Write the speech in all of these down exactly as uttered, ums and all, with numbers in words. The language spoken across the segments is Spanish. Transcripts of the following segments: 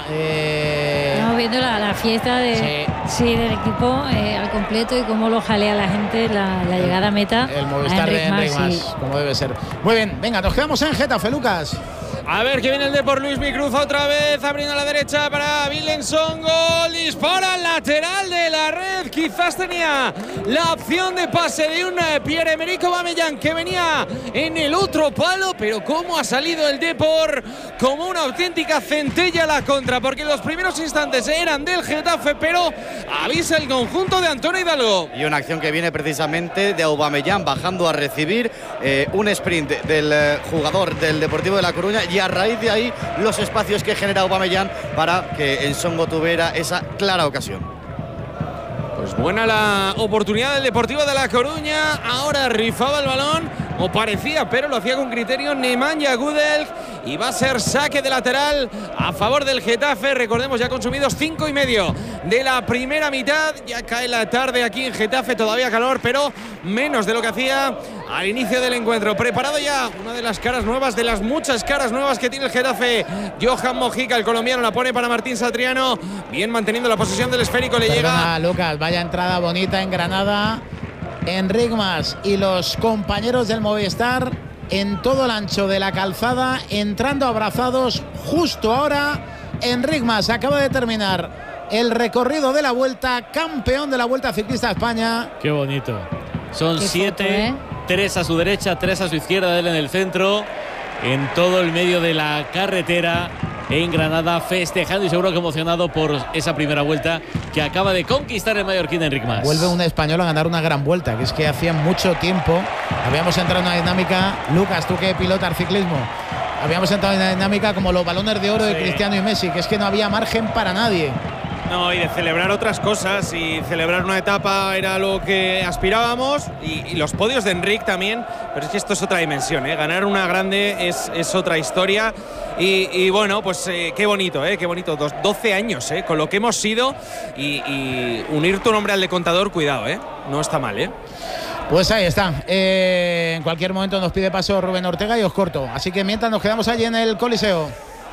Eh... Estamos viendo la, la fiesta de, sí. Sí, del equipo eh, al completo y cómo lo jalea la gente, la, la llegada a meta. El Movistar de Enric Mas, sí. Como debe ser. Muy bien, venga, nos quedamos en Getafe, Lucas. A ver que viene el de por Luis Mi Cruz otra vez, abriendo a la derecha para Vilenson, gol, dispara al lateral de la red, quizás tenía la opción de pase de un Pierre-Emerick Aubameyang que venía en el otro palo, pero cómo ha salido el Depor como una auténtica centella a la contra, porque los primeros instantes eran del Getafe, pero avisa el conjunto de Antonio Hidalgo. Y una acción que viene precisamente de Aubameyang bajando a recibir eh, un sprint del eh, jugador del Deportivo de La Coruña, y a raíz de ahí los espacios que genera Aubameyang para que Ensongo tuviera esa clara ocasión. Pues buena la oportunidad del Deportivo de La Coruña, ahora rifaba el balón, o parecía, pero lo hacía con criterio Nemanja Gudelj, y va a ser saque de lateral a favor del Getafe. Recordemos, ya consumidos cinco y medio de la primera mitad, ya cae la tarde aquí en Getafe, todavía calor, pero menos de lo que hacía al inicio del encuentro. Preparado ya una de las caras nuevas, de las muchas caras nuevas que tiene el Getafe, Johan Mojica, el colombiano, la pone para Martín Satriano, bien manteniendo la posesión del esférico, le Perdona, llega… Lucas, vaya entrada bonita en Granada. Enric Mas y los compañeros del Movistar en todo el ancho de la calzada, entrando abrazados justo ahora. Enric Mas acaba de terminar el recorrido de la Vuelta, campeón de la Vuelta Ciclista a España. Qué bonito. Son Qué siete, foto, ¿eh? tres a su derecha, tres a su izquierda, él en el centro, en todo el medio de la carretera en Granada, festejando y seguro que emocionado por esa primera vuelta que acaba de conquistar el mallorquín Enric Mas. Vuelve un español a ganar una gran vuelta, que es que hacía mucho tiempo habíamos entrado en una dinámica. Lucas, tú que pilotas ciclismo, habíamos entrado en una dinámica como los balones de oro sí. de Cristiano y Messi, que es que no había margen para nadie. No, y de celebrar otras cosas, y celebrar una etapa era lo que aspirábamos, y, y los podios de Enric también, pero es que esto es otra dimensión, ¿eh? Ganar una grande es, es otra historia, y, y bueno, pues eh, qué bonito, ¿eh? Qué bonito, Dos, doce años, ¿eh? Con lo que hemos sido, y, y unir tu nombre al de Contador, cuidado, ¿eh? No está mal, ¿eh? Pues ahí está. Eh, en cualquier momento nos pide paso Rubén Ortega y os corto, así que mientras nos quedamos allí en el Coliseo.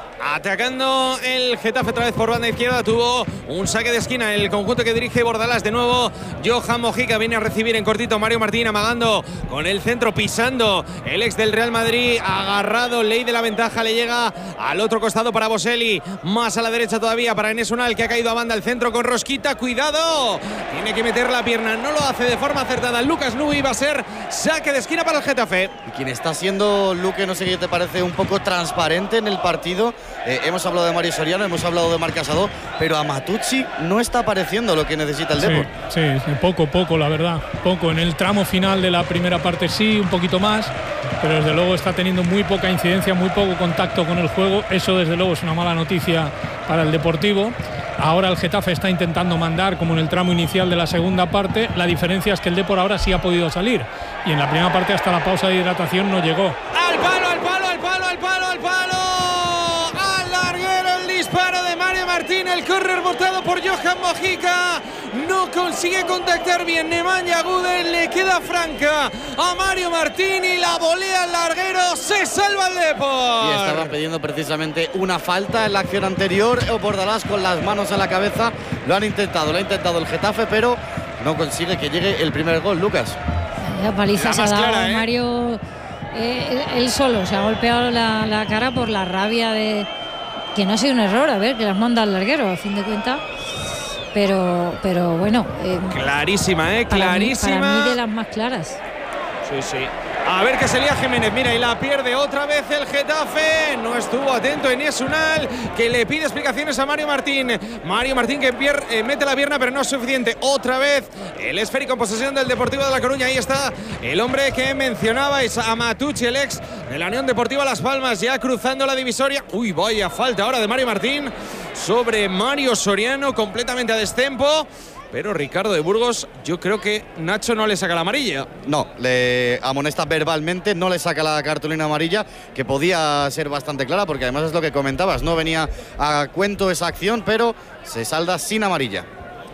Atacando el Getafe otra vez por banda izquierda, tuvo un saque de esquina el conjunto que dirige Bordalás. De nuevo Johan Mojica viene a recibir en cortito. Mario Martín amagando con el centro, pisando el ex del Real Madrid, agarrado, ley de la ventaja, le llega al otro costado para Boselli, más a la derecha todavía para Enes Unal, que ha caído a banda. El centro con Rosquita, cuidado, tiene que meter la pierna, no lo hace de forma acertada Lucas Nui, va a ser saque de esquina para el Getafe. Y quien está siendo, Luque, no sé qué te parece, un poco transparente en el partido. Eh, hemos hablado de Mario Soriano, hemos hablado de Marc Casado, pero a Matucci no está apareciendo lo que necesita el sí, Depor. Sí, sí, poco, poco, la verdad. Poco. En el tramo final de la primera parte sí, un poquito más, pero desde luego está teniendo muy poca incidencia, muy poco contacto con el juego. Eso desde luego es una mala noticia para el Deportivo. Ahora el Getafe está intentando mandar, como en el tramo inicial de la segunda parte. La diferencia es que el Depor ahora sí ha podido salir, y en la primera parte hasta la pausa de hidratación no llegó. Al palo, al palo, al palo, al palo, al palo. Disparo de Mario Martín, el córner botado por Johan Mojica, no consigue contactar bien Nemanja Gudelj, le queda franca a Mario Martín y la volea al larguero, se salva el Depor. Y estaban pidiendo precisamente una falta en la acción anterior. Bordalás con las manos a la cabeza, lo han intentado, lo ha intentado el Getafe, pero no consigue que llegue el primer gol, Lucas. La paliza se ha dado clara, ¿eh? Mario, eh, él solo se ha golpeado la, la cara por la rabia de… que no ha sido un error, a ver, que las manda al larguero, a fin de cuentas. Pero, pero bueno. Eh, clarísima, ¿eh? Para Clarísima. Mí, para mí de las más claras. Sí, sí. A ver que se lía Jiménez, mira, y la pierde otra vez el Getafe. No estuvo atento Enes Unal, que le pide explicaciones a Mario Martín. Mario Martín que pier, eh, mete la pierna, pero no es suficiente. Otra vez el esférico en posesión del Deportivo de La Coruña. Ahí está el hombre que mencionabais, a Matucci, el ex de la Unión Deportiva Las Palmas, ya cruzando la divisoria. Uy, vaya falta ahora de Mario Martín sobre Mario Soriano, completamente a destempo. Pero Ricardo de Burgos, yo creo que Nacho no le saca la amarilla. No, le amonesta verbalmente, no le saca la cartulina amarilla, que podía ser bastante clara, porque además es lo que comentabas, no venía a cuento esa acción, pero se salda sin amarilla.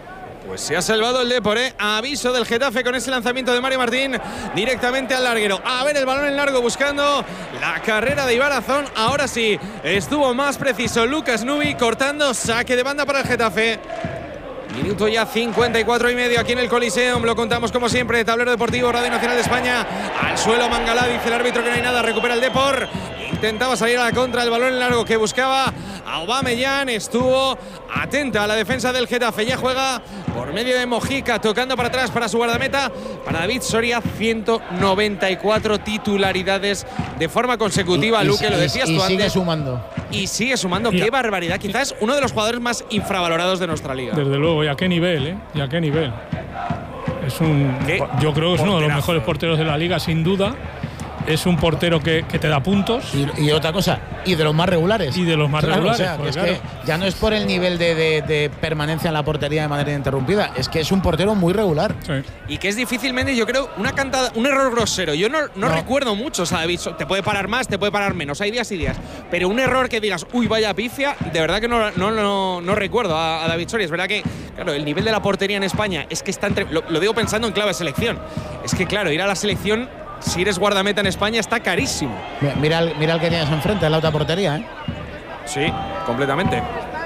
Pues se ha salvado el Depor, ¿eh? Aviso del Getafe con ese lanzamiento de Mario Martín directamente al larguero. A ver el balón en largo buscando la carrera de Ibarazón. Ahora sí, estuvo más preciso Lucas Nubi cortando saque de banda para el Getafe. Minuto ya cincuenta y cuatro y medio aquí en el Coliseum. Lo contamos como siempre. Tablero Deportivo, Radio Nacional de España. Al suelo Mangalá, dice el árbitro que no hay nada. Recupera el Depor. Intentaba salir a la contra. El balón en largo que buscaba a Aubameyang. Estuvo atenta a la defensa del Getafe. Ya juega por medio de Mojica, tocando para atrás para su guardameta. Para David Soria, ciento noventa y cuatro titularidades de forma consecutiva. Y, y, Luque, lo y, decías y tú sigue antes. sumando. Y sigue sumando. Mira. Qué barbaridad. Quizás uno de los jugadores más infravalorados de nuestra liga. Desde luego, y a qué nivel, ¿eh? Y a qué nivel. Es un, ¿Qué? yo creo que es uno de los Porterazo. mejores porteros de la liga, sin duda. Es un portero que, que te da puntos. Y, y otra cosa, y de los más regulares. Y de los más Claro, regulares, O sea, que pues es claro. que ya no es por el nivel de, de, de permanencia en la portería de manera interrumpida, es que es un portero muy regular. Sí. Y que es difícilmente, yo creo, una cantada, un error grosero. Yo no, no, No. recuerdo mucho, o sea, David, te puede parar más, te puede parar menos, hay días y días. Pero un error que digas, uy, vaya pifia, de verdad que no, no, no, no recuerdo a, a David Soria. Es verdad que, claro, el nivel de la portería en España es que está entre. Lo, lo digo pensando en clave selección. Es que, claro, ir a la selección, si eres guardameta en España, está carísimo. Mira, mira el, mira el que tienes enfrente, en la otra portería, ¿eh? Sí, completamente.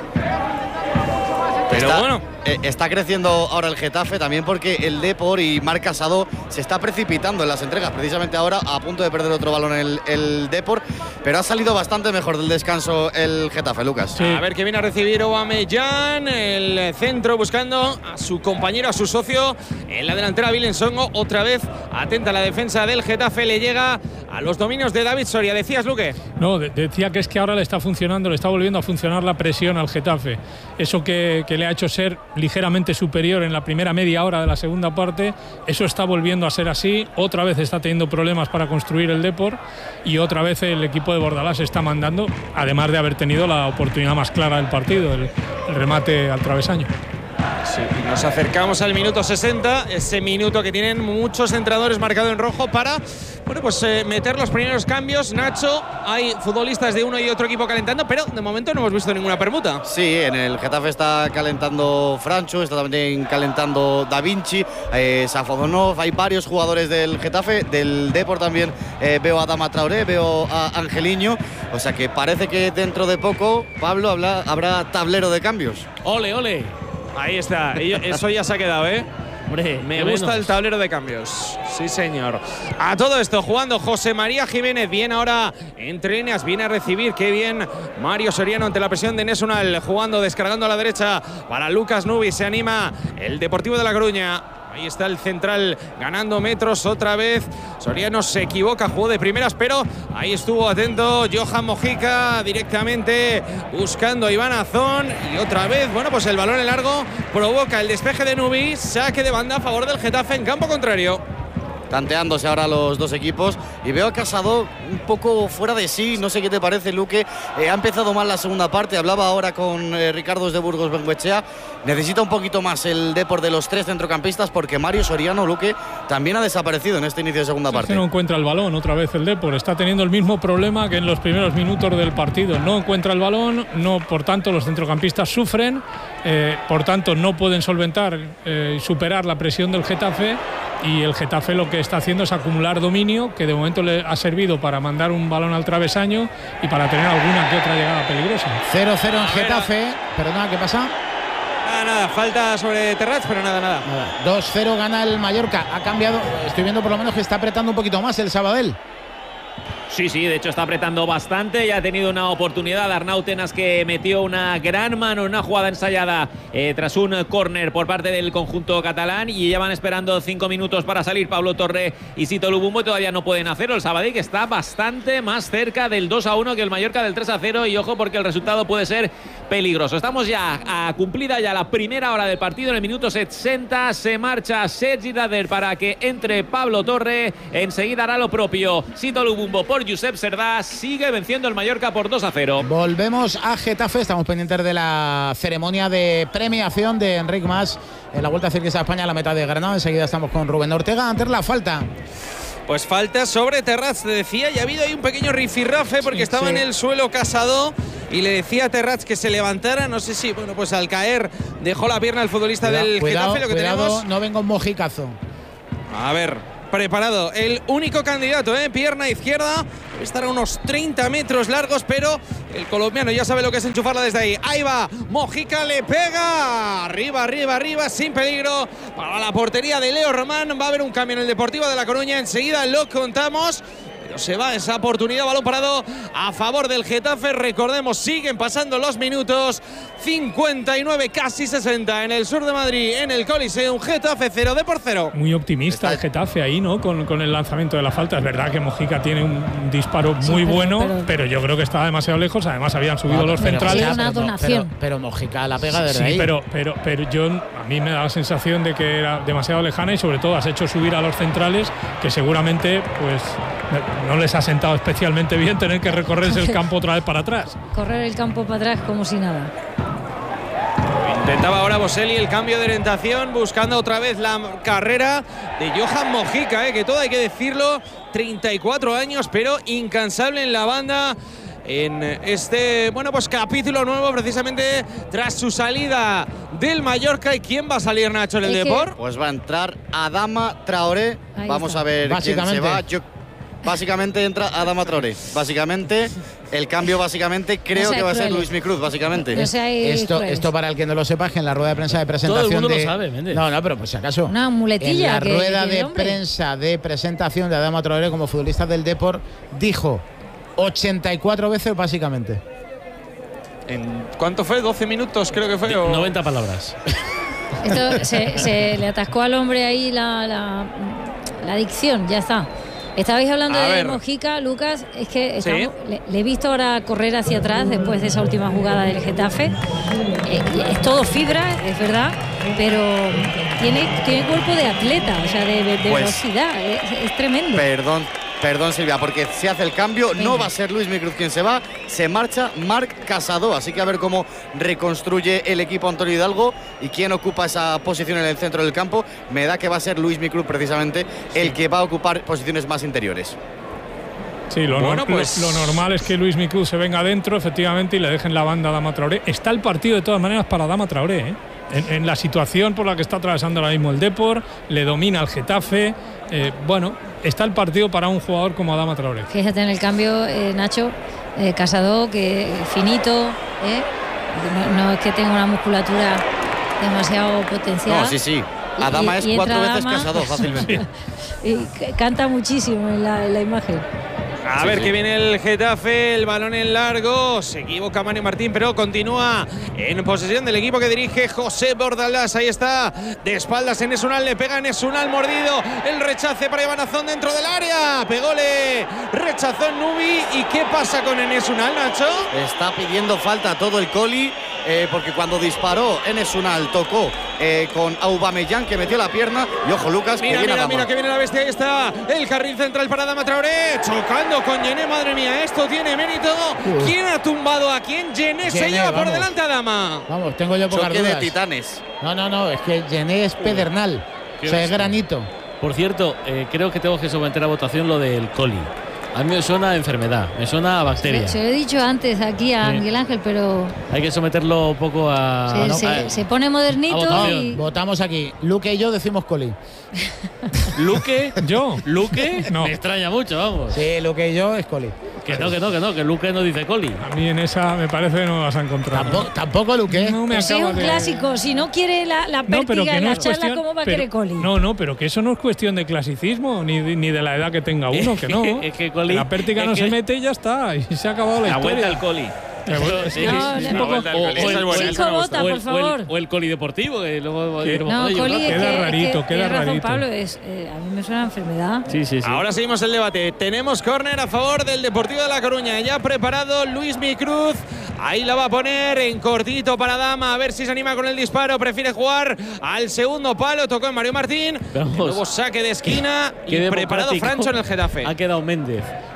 Pero está, bueno. eh, está creciendo ahora el Getafe también porque el Depor y Marc Casado se está precipitando en las entregas. Precisamente ahora a punto de perder otro balón el, el Depor, pero ha salido bastante mejor del descanso el Getafe, Lucas. Sí. A ver que viene a recibir Aubameyang, el centro buscando a su compañero, a su socio en la delantera Willem Songo. Otra vez atenta a la defensa del Getafe, le llega a los dominios de David Soria. ¿Decías, Luque? No, de- decía que es que ahora le está funcionando, le está volviendo a funcionar la presión al Getafe. Eso que, que le ha hecho ser ligeramente superior en la primera media hora de la segunda parte, eso está volviendo a ser así. Otra vez está teniendo problemas para construir el Depor y otra vez el equipo de Bordalás está mandando, además de haber tenido la oportunidad más clara del partido, el, el remate al travesaño. Sí, y nos acercamos al minuto sesenta, ese minuto que tienen muchos entrenadores marcado en rojo para, bueno, pues eh, meter los primeros cambios. Nacho, hay futbolistas de uno y otro equipo calentando, pero de momento no hemos visto ninguna permuta. Sí, en el Getafe está calentando Francho, está también calentando Da Vinci, eh, Safodonov, hay varios jugadores del Getafe, del Depor también eh, veo a Adama Traoré, veo a Angeliño, o sea que parece que dentro de poco, Pablo, habla, habrá tablero de cambios. Ole, ole. Ahí está, ello- eso ya se ha quedado, ¿eh? Hombre, Me qué gusta menos. el tablero de cambios. Sí, señor. A todo esto, jugando José María Jiménez. Bien ahora entre líneas, viene a recibir. Qué bien Mario Soriano ante la presión de Nesunal. Jugando, descargando a la derecha para Lucas Nubi. Se anima el Deportivo de La Coruña. Ahí está el central ganando metros otra vez. Soriano se equivoca, jugó de primeras, pero ahí estuvo atento Johan Mojica directamente buscando a Iván Azón. Y otra vez, bueno, pues el balón en largo provoca el despeje de Nubi. Saque de banda a favor del Getafe en campo contrario. Tanteándose ahora los dos equipos y veo a Casado un poco fuera de sí, no sé qué te parece, Luque. Eh, ha empezado mal la segunda parte, hablaba ahora con eh, Ricardo de Burgos Bengoechea, necesita un poquito más el Depor de los tres centrocampistas porque Mario Soriano, Luque, también ha desaparecido en este inicio de segunda Es que parte. no encuentra el balón otra vez el Depor, está teniendo el mismo problema que en los primeros minutos del partido, no encuentra el balón, no, por tanto los centrocampistas sufren, eh, por tanto no pueden solventar eh, y superar la presión del Getafe, y el Getafe lo que está haciendo es acumular dominio, que de momento le ha servido para mandar un balón al travesaño y para tener alguna que otra llegada peligrosa. cero cero en A ver, Getafe. Perdona, ¿qué pasa? Nada, nada, falta sobre Terrats, pero nada, nada. Nada. dos cero gana el Mallorca. Ha cambiado, estoy viendo por lo menos que está apretando un poquito más el Sabadell. Sí, sí, de hecho está apretando bastante y ha tenido una oportunidad Arnau Tenas, que metió una gran mano en una jugada ensayada eh, tras un córner por parte del conjunto catalán, y ya van esperando cinco minutos para salir Pablo Torre y Sito Lubumbo y todavía no pueden hacerlo. El Sabadell, que está bastante más cerca del dos a uno que el Mallorca del tres a cero, y ojo porque el resultado puede ser peligroso. Estamos ya a cumplida ya la primera hora del partido. En el minuto sesenta se marcha Sergi Dader para que entre Pablo Torre. Enseguida hará lo propio Sito Lubumbo por Josep Serdá. Sigue venciendo el Mallorca por dos a cero. Volvemos a Getafe, estamos pendientes de la ceremonia de premiación de Enric Mas en la Vuelta Ciclista a España a la meta de Granada. Enseguida estamos con Rubén Ortega. Antes la falta Pues falta sobre Terrats, te decía, y ha habido ahí un pequeño rifirrafe porque Sí, estaba sí. en el suelo Casado y le decía a Terrats que se levantara. No sé si, bueno, pues al caer dejó la pierna al futbolista Cuidado, del cuidado, Getafe. Lo que cuidado, tenemos. no venga un mojicazo. A ver, preparado. El único candidato, ¿eh? Pierna izquierda. Debe estar a unos treinta metros largos, pero el colombiano ya sabe lo que es enchufarla desde ahí. Ahí va. Mojica le pega. Arriba, arriba, arriba, sin peligro. Para la portería de Leo Román. Va a haber un cambio en el Deportivo de La Coruña. Enseguida lo contamos. Pero se va esa oportunidad, balón parado a favor del Getafe. Recordemos, siguen pasando los minutos. cincuenta y nueve, casi sesenta en el sur de Madrid, en el Coliseum. Getafe cero, de por cero. Muy optimista el Getafe ahí, ¿no? Con, con el lanzamiento de la falta. Es verdad que Mojica tiene un disparo Sí, muy pero- bueno, pero- pero, yo creo que estaba demasiado lejos. Además, habían subido Ah, los pero- centrales. Era una pero- donación. Pero, pero Mojica la pega desde Sí, ahí. pero, pero, pero yo a mí me da la sensación de que era demasiado lejana y sobre todo has hecho subir a los centrales que seguramente pues no les ha sentado especialmente bien tener que recorrerse el campo otra vez para atrás. Correr el campo para atrás como si nada. Intentaba ahora Boselli el cambio de orientación, buscando otra vez la carrera de Johan Mojica, eh, que todo hay que decirlo, treinta y cuatro años, pero incansable en la banda. En este, bueno, pues capítulo nuevo, precisamente tras su salida del Mallorca. ¿Y quién va a salir, Nacho, en el Es que- Depor? Pues va a entrar Adama Traoré. Ahí Vamos está. a ver quién se Básicamente. va. Yo- básicamente entra Adama Traoré. Básicamente, el cambio básicamente creo seas que va a ser crueles. Luis Micruz, básicamente. No seáis Esto, crueles. esto para el que no lo sepa, es que en la rueda de prensa de presentación mundo lo de… sabe, Méndez. No, no, pero pues si acaso. Una muletilla En la que- rueda que de el hombre. prensa de presentación de Adama Traoré como futbolista del Depor, dijo ochenta y cuatro veces básicamente. ¿En cuánto fue? ¿doce minutos creo que fue? o- noventa palabras. Esto se, se le atascó al hombre ahí la, la, la adicción, ya está. Estabais hablando A de ver. Mojica, Lucas, es que Sí. estamos- le, le he visto ahora correr hacia atrás después de esa última jugada del Getafe. Eh, es todo fibra, es verdad, pero tiene, tiene cuerpo de atleta, o sea, de, de- de Pues, velocidad, es, es tremendo. Perdón, perdón Silvia, porque se hace el cambio, no Venga. va a ser Luis Micruz quien se va, se marcha Marc Casado, así que a ver cómo reconstruye el equipo Antonio Hidalgo y quién ocupa esa posición en el centro del campo. Me da que va a ser Luis Micruz precisamente el que va a ocupar posiciones más interiores. Sí, lo, Bueno, nor- pues- lo, lo normal es que Luis Micruz se venga adentro, efectivamente, y le dejen la banda a Adama Traoré. Está el partido de todas maneras para Adama Traoré, ¿eh? En, en la situación por la que está atravesando ahora mismo el Depor, le domina el Getafe. eh, bueno, está el partido para un jugador como Adama Traoré. Fíjate en el cambio, eh, Nacho, eh, Casado, que finito, ¿eh? no, no es que tenga una musculatura demasiado potenciada. No, sí, sí. Y- Adama y- es y cuatro entra veces Adama. Casado fácilmente. Y c- canta muchísimo en la, en la imagen. A Sí, ver sí. que viene el Getafe, el balón en largo, se equivoca Mario Martín, pero continúa en posesión del equipo que dirige José Bordalás. Ahí está, de espaldas en Esunal, le pega en Esunal, mordido, el rechace para Iván Azón dentro del área, pególe, rechazó Nubi. ¿Y qué pasa con Enes Unal, Nacho? Está pidiendo falta a todo el Coli, eh, porque cuando disparó Enes Unal tocó eh, con Aubameyang, que metió la pierna. Y ojo, Lucas, Mira, que viene mira, Adama. mira que viene la bestia. Ahí está el carril central para Adama Traoré, chocando con Yené. Madre mía, esto tiene mérito. Uy. ¿Quién ha tumbado a quién? Yené se Yené, lleva por vamos. delante a Adama. Vamos, tengo yo pocas Choque de dudas. titanes. No, no, no, es que Yené es pedernal. Qué O sea, es bestia. granito. Por cierto, eh, creo que tengo que someter a votación lo del coli. A mí me suena a enfermedad, me suena a bacteria. Se lo he dicho antes aquí a Sí. Miguel Ángel, pero Hay que someterlo un poco a. se, no, se- a- se pone modernito a votación. y Votamos aquí. Luque y yo decimos Coli. ¿Luque? ¿Yo? ¿Luque? No. Me extraña mucho, vamos. Sí, Luque y yo es Coli. Que no, que no, que no, que Luque no dice coli. A mí en esa me parece que no vas a encontrar. Tampoco, tampoco Luque. No me pues es acaba un de- clásico. Si no quiere la, la No, pértiga pero que en no la es charla, cuestión. ¿cómo va a pero- querer Coli? No, no, pero que eso no es cuestión de clasicismo ni, de- ni de la edad que tenga uno, que no. Es que Coli- la pértiga es no que- se mete y ya está. Y se ha acabado la, La historia. vuelta al coli. La vuelta- Eso, sí, No, sí, no, sí, no. un poco- vuelta al coli, o- esa o es el- buena, o el- Cinco vota, o el- por favor. O el coli deportivo, que luego Que- iremos No, con ello, Coli, es Queda que, es rarito, que queda tiene razón, rarito. Pablo, es, eh, a mí me suena a enfermedad. Sí, sí, sí. Ahora seguimos el debate. Tenemos córner a favor del Deportivo de La Coruña. Ya preparado Luis Micruz. Ahí la va a poner en cortito para Dama. A ver si se anima con el disparo. Prefiere jugar al segundo palo. Tocó en Mario Martín. Vamos. De nuevo saque de esquina. Qué Y preparado democrático Francho en el Getafe. Ha quedado Méndez.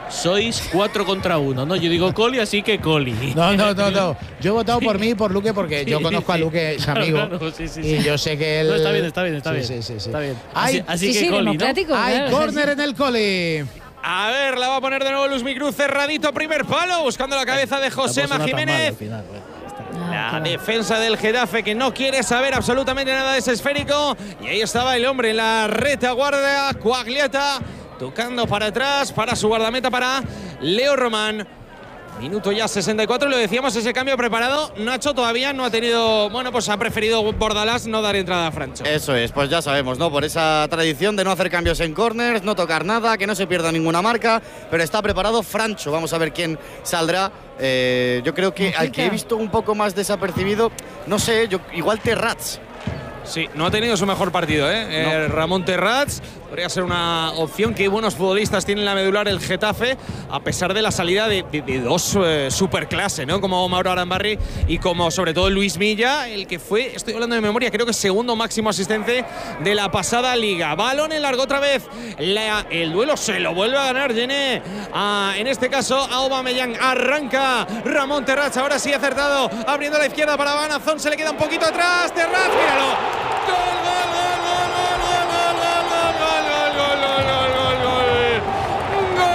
sois cuatro contra uno, ¿no? Yo digo Coli, así que Coli. No, no, no, no. Yo he votado por mí y por Luque porque Sí, yo conozco sí. a Luque, es Claro, amigo. claro, sí, sí, y sí. yo sé que él. No, está bien, está bien, está Sí, bien. sí, sí, sí. Está bien. Hay- Así, así Sí, que sí, Coli, ¿no? democrático. Hay claro, córner sí. en el Coli. A ver, la va a poner de nuevo Luis Micruz, cerradito, primer palo, buscando la cabeza de Josema Jiménez. Ah, La qué va. defensa del Getafe que no quiere saber absolutamente nada de ese esférico. Y ahí estaba el hombre en la retaguardia, Quagliata, tocando para atrás, para su guardameta, para Leo Román. Minuto ya sesenta y cuatro, lo decíamos, ese cambio preparado. Nacho todavía no ha tenido, bueno, pues ha preferido Bordalás no dar entrada a Francho. Eso es, pues ya sabemos, ¿no? Por esa tradición de no hacer cambios en corners, no tocar nada, que no se pierda ninguna marca, pero está preparado Francho. Vamos a ver quién saldrá. Eh, yo creo que al que he visto un poco más desapercibido, no sé, yo, igual Terrats. Sí, no ha tenido su mejor partido, ¿eh? No. Eh, Ramón Terrats podría ser una opción. Qué buenos futbolistas tiene en la medular el Getafe, a pesar de la salida de, de, de dos eh, superclase, ¿no? Como Mauro Arambarri y como sobre todo Luis Milla, el que fue, estoy hablando de memoria, creo que segundo máximo asistente de la pasada liga. Balón en largo otra vez. La, el duelo se lo vuelve a ganar Gené. Ah, en este caso, Aubameyang arranca. Ramón Terrats, ahora sí acertado, abriendo a la izquierda para Banazón, se le queda un poquito atrás. Terrats, míralo. ¡Gol, gol, gol, gol, gol, gol, gol, gol, gol, gol, gol, gol, gol!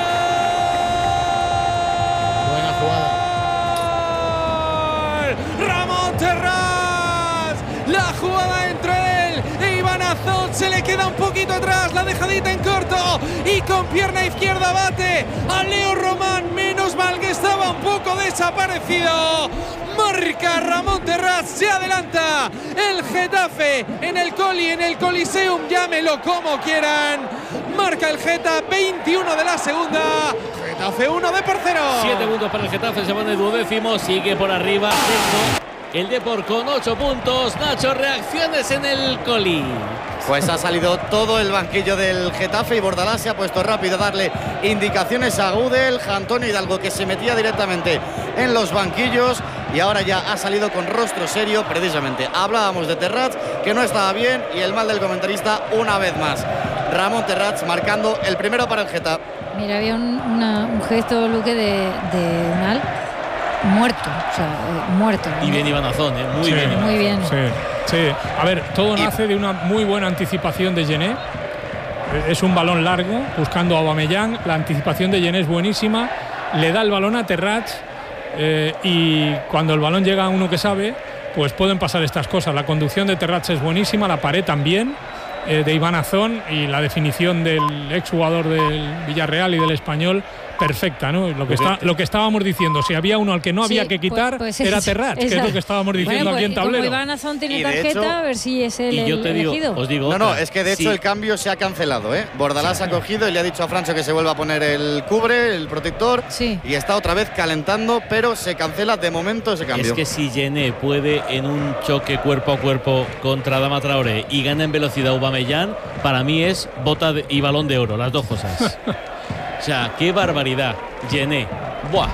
Buena jugada. Ramón Terrats, la jugada entre él e Iván Azón, se le queda un poquito atrás, la dejadita en corto y con pierna izquierda bate a Leo Román, menos mal que estaba un poco desaparecido. Marca Ramón Terrats, se adelanta el Getafe en el Coli, en el Coliseum, llámelo como quieran. Marca el Geta, veintiuno de la segunda, Getafe uno de por cero. Siete puntos para el Getafe, se pone duodécimo, sigue por arriba. Sexto, el Depor con ocho puntos. Nacho, reacciones en el Coli. Pues ha salido todo el banquillo del Getafe y Bordalás se ha puesto rápido a darle indicaciones a Gudel, Antonio Hidalgo, que se metía directamente en los banquillos y ahora ya ha salido con rostro serio. Precisamente hablábamos de Terrats, que no estaba bien, y el mal del comentarista una vez más. Ramón Terrats marcando el primero para el Getafe. Mira, había un, una- un gesto, Luque, de, de Unal muerto, o sea, eh, muerto. Y bien Iván Azón, ¿eh? Muy Sí. bien. Iván Muy bien. Sí, sí. A ver, todo nace de una muy buena anticipación de Gené. Es un balón largo, buscando a Aubameyang. La anticipación de Gené es buenísima. Le da el balón a Terrats eh, y cuando el balón llega a uno que sabe, pues pueden pasar estas cosas. La conducción de Terrats es buenísima, la pared también, eh, de Iván Azón, y la definición del exjugador del Villarreal y del Español, perfecta, ¿no? Lo que, está, lo que estábamos diciendo, si había uno al que no había Sí, que quitar, pues- pues era es- Terrats, que es esa- lo que estábamos diciendo Bueno, aquí en pues, tablero. Como Iván Azón tiene Y de tarjeta, hecho- a ver si es el, Y yo el te digo, elegido. os digo No, no, otra. es que de hecho Sí. el cambio se ha cancelado, ¿eh? Bordalás ha cogido y le ha dicho a Francho que se vuelva a poner el cubre, el protector, Sí. y está otra vez calentando, pero se cancela de momento ese cambio. Es que si Gené puede en un choque cuerpo a cuerpo contra Adama Traoré y gana en velocidad Aubameyang, para mí es bota de- y balón de oro, las dos cosas. O sea, qué barbaridad. Gené. Buah.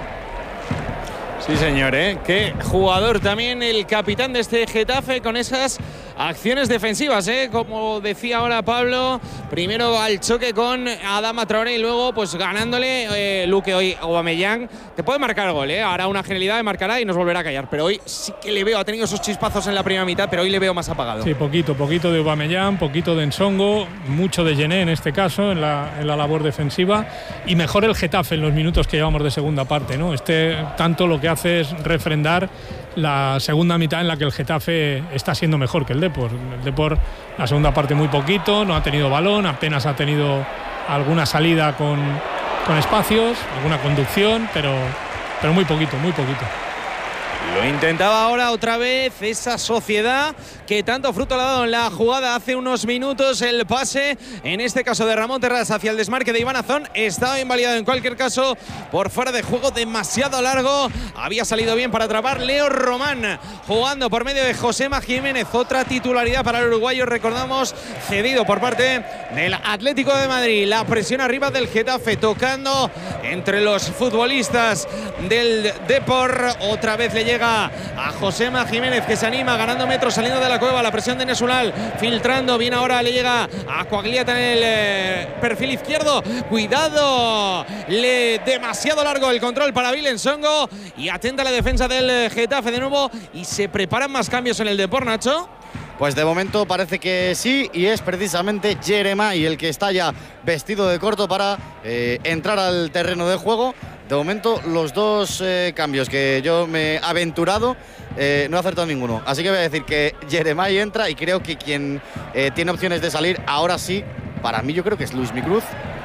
Sí, señor, ¿eh? Qué jugador también el capitán de este Getafe con esas acciones defensivas, ¿eh? Como decía ahora Pablo, primero al choque con Adama Traoré y luego pues ganándole eh, Luque hoy Aubameyang. Te puede marcar gol, ¿eh? Hará una genialidad, marcará y nos volverá a callar. Pero hoy sí que le veo, ha tenido esos chispazos en la primera mitad, pero hoy le veo más apagado. Sí, poquito, poquito de Aubameyang, poquito de Nsongo, mucho de Gené en este caso, en la, en la labor defensiva, y mejor el Getafe en los minutos que llevamos de segunda parte, ¿no? Este tanto lo que hace es refrendar la segunda mitad en la que el Getafe está siendo mejor que el Depor. El Depor, la segunda parte muy poquito, no ha tenido balón, apenas ha tenido alguna salida con, con espacios, alguna conducción, pero, pero muy poquito, muy poquito. Lo intentaba ahora otra vez esa sociedad que tanto fruto le ha dado en la jugada hace unos minutos. El pase, en este caso de Ramón Terrats hacia el desmarque de Iván Azón, estaba invalidado en cualquier caso por fuera de juego, demasiado largo. Había salido bien para atrapar Leo Román, jugando por medio de Josema Jiménez. Otra titularidad para el uruguayo, recordamos, cedido por parte del Atlético de Madrid. La presión arriba del Getafe, tocando entre los futbolistas del Depor. Otra vez le llega llega a Josema Jiménez, que se anima, ganando metros, saliendo de la cueva. La presión de Nesulal, filtrando. Bien, ahora le llega a Coagliata en el eh, perfil izquierdo. Cuidado, le demasiado largo el control para Bilen Songo. Y atenta la defensa del eh, Getafe de nuevo. Y se preparan más cambios en el Depor, Nacho. Pues de momento parece que sí, y es precisamente Jeremai el que está ya vestido de corto para eh, entrar al terreno de juego. De momento los dos eh, cambios que yo me he aventurado eh, no he acertado ninguno. Así que voy a decir que Jeremai entra, y creo que quien eh, tiene opciones de salir ahora sí, para mí yo creo que es Luismi Cruz.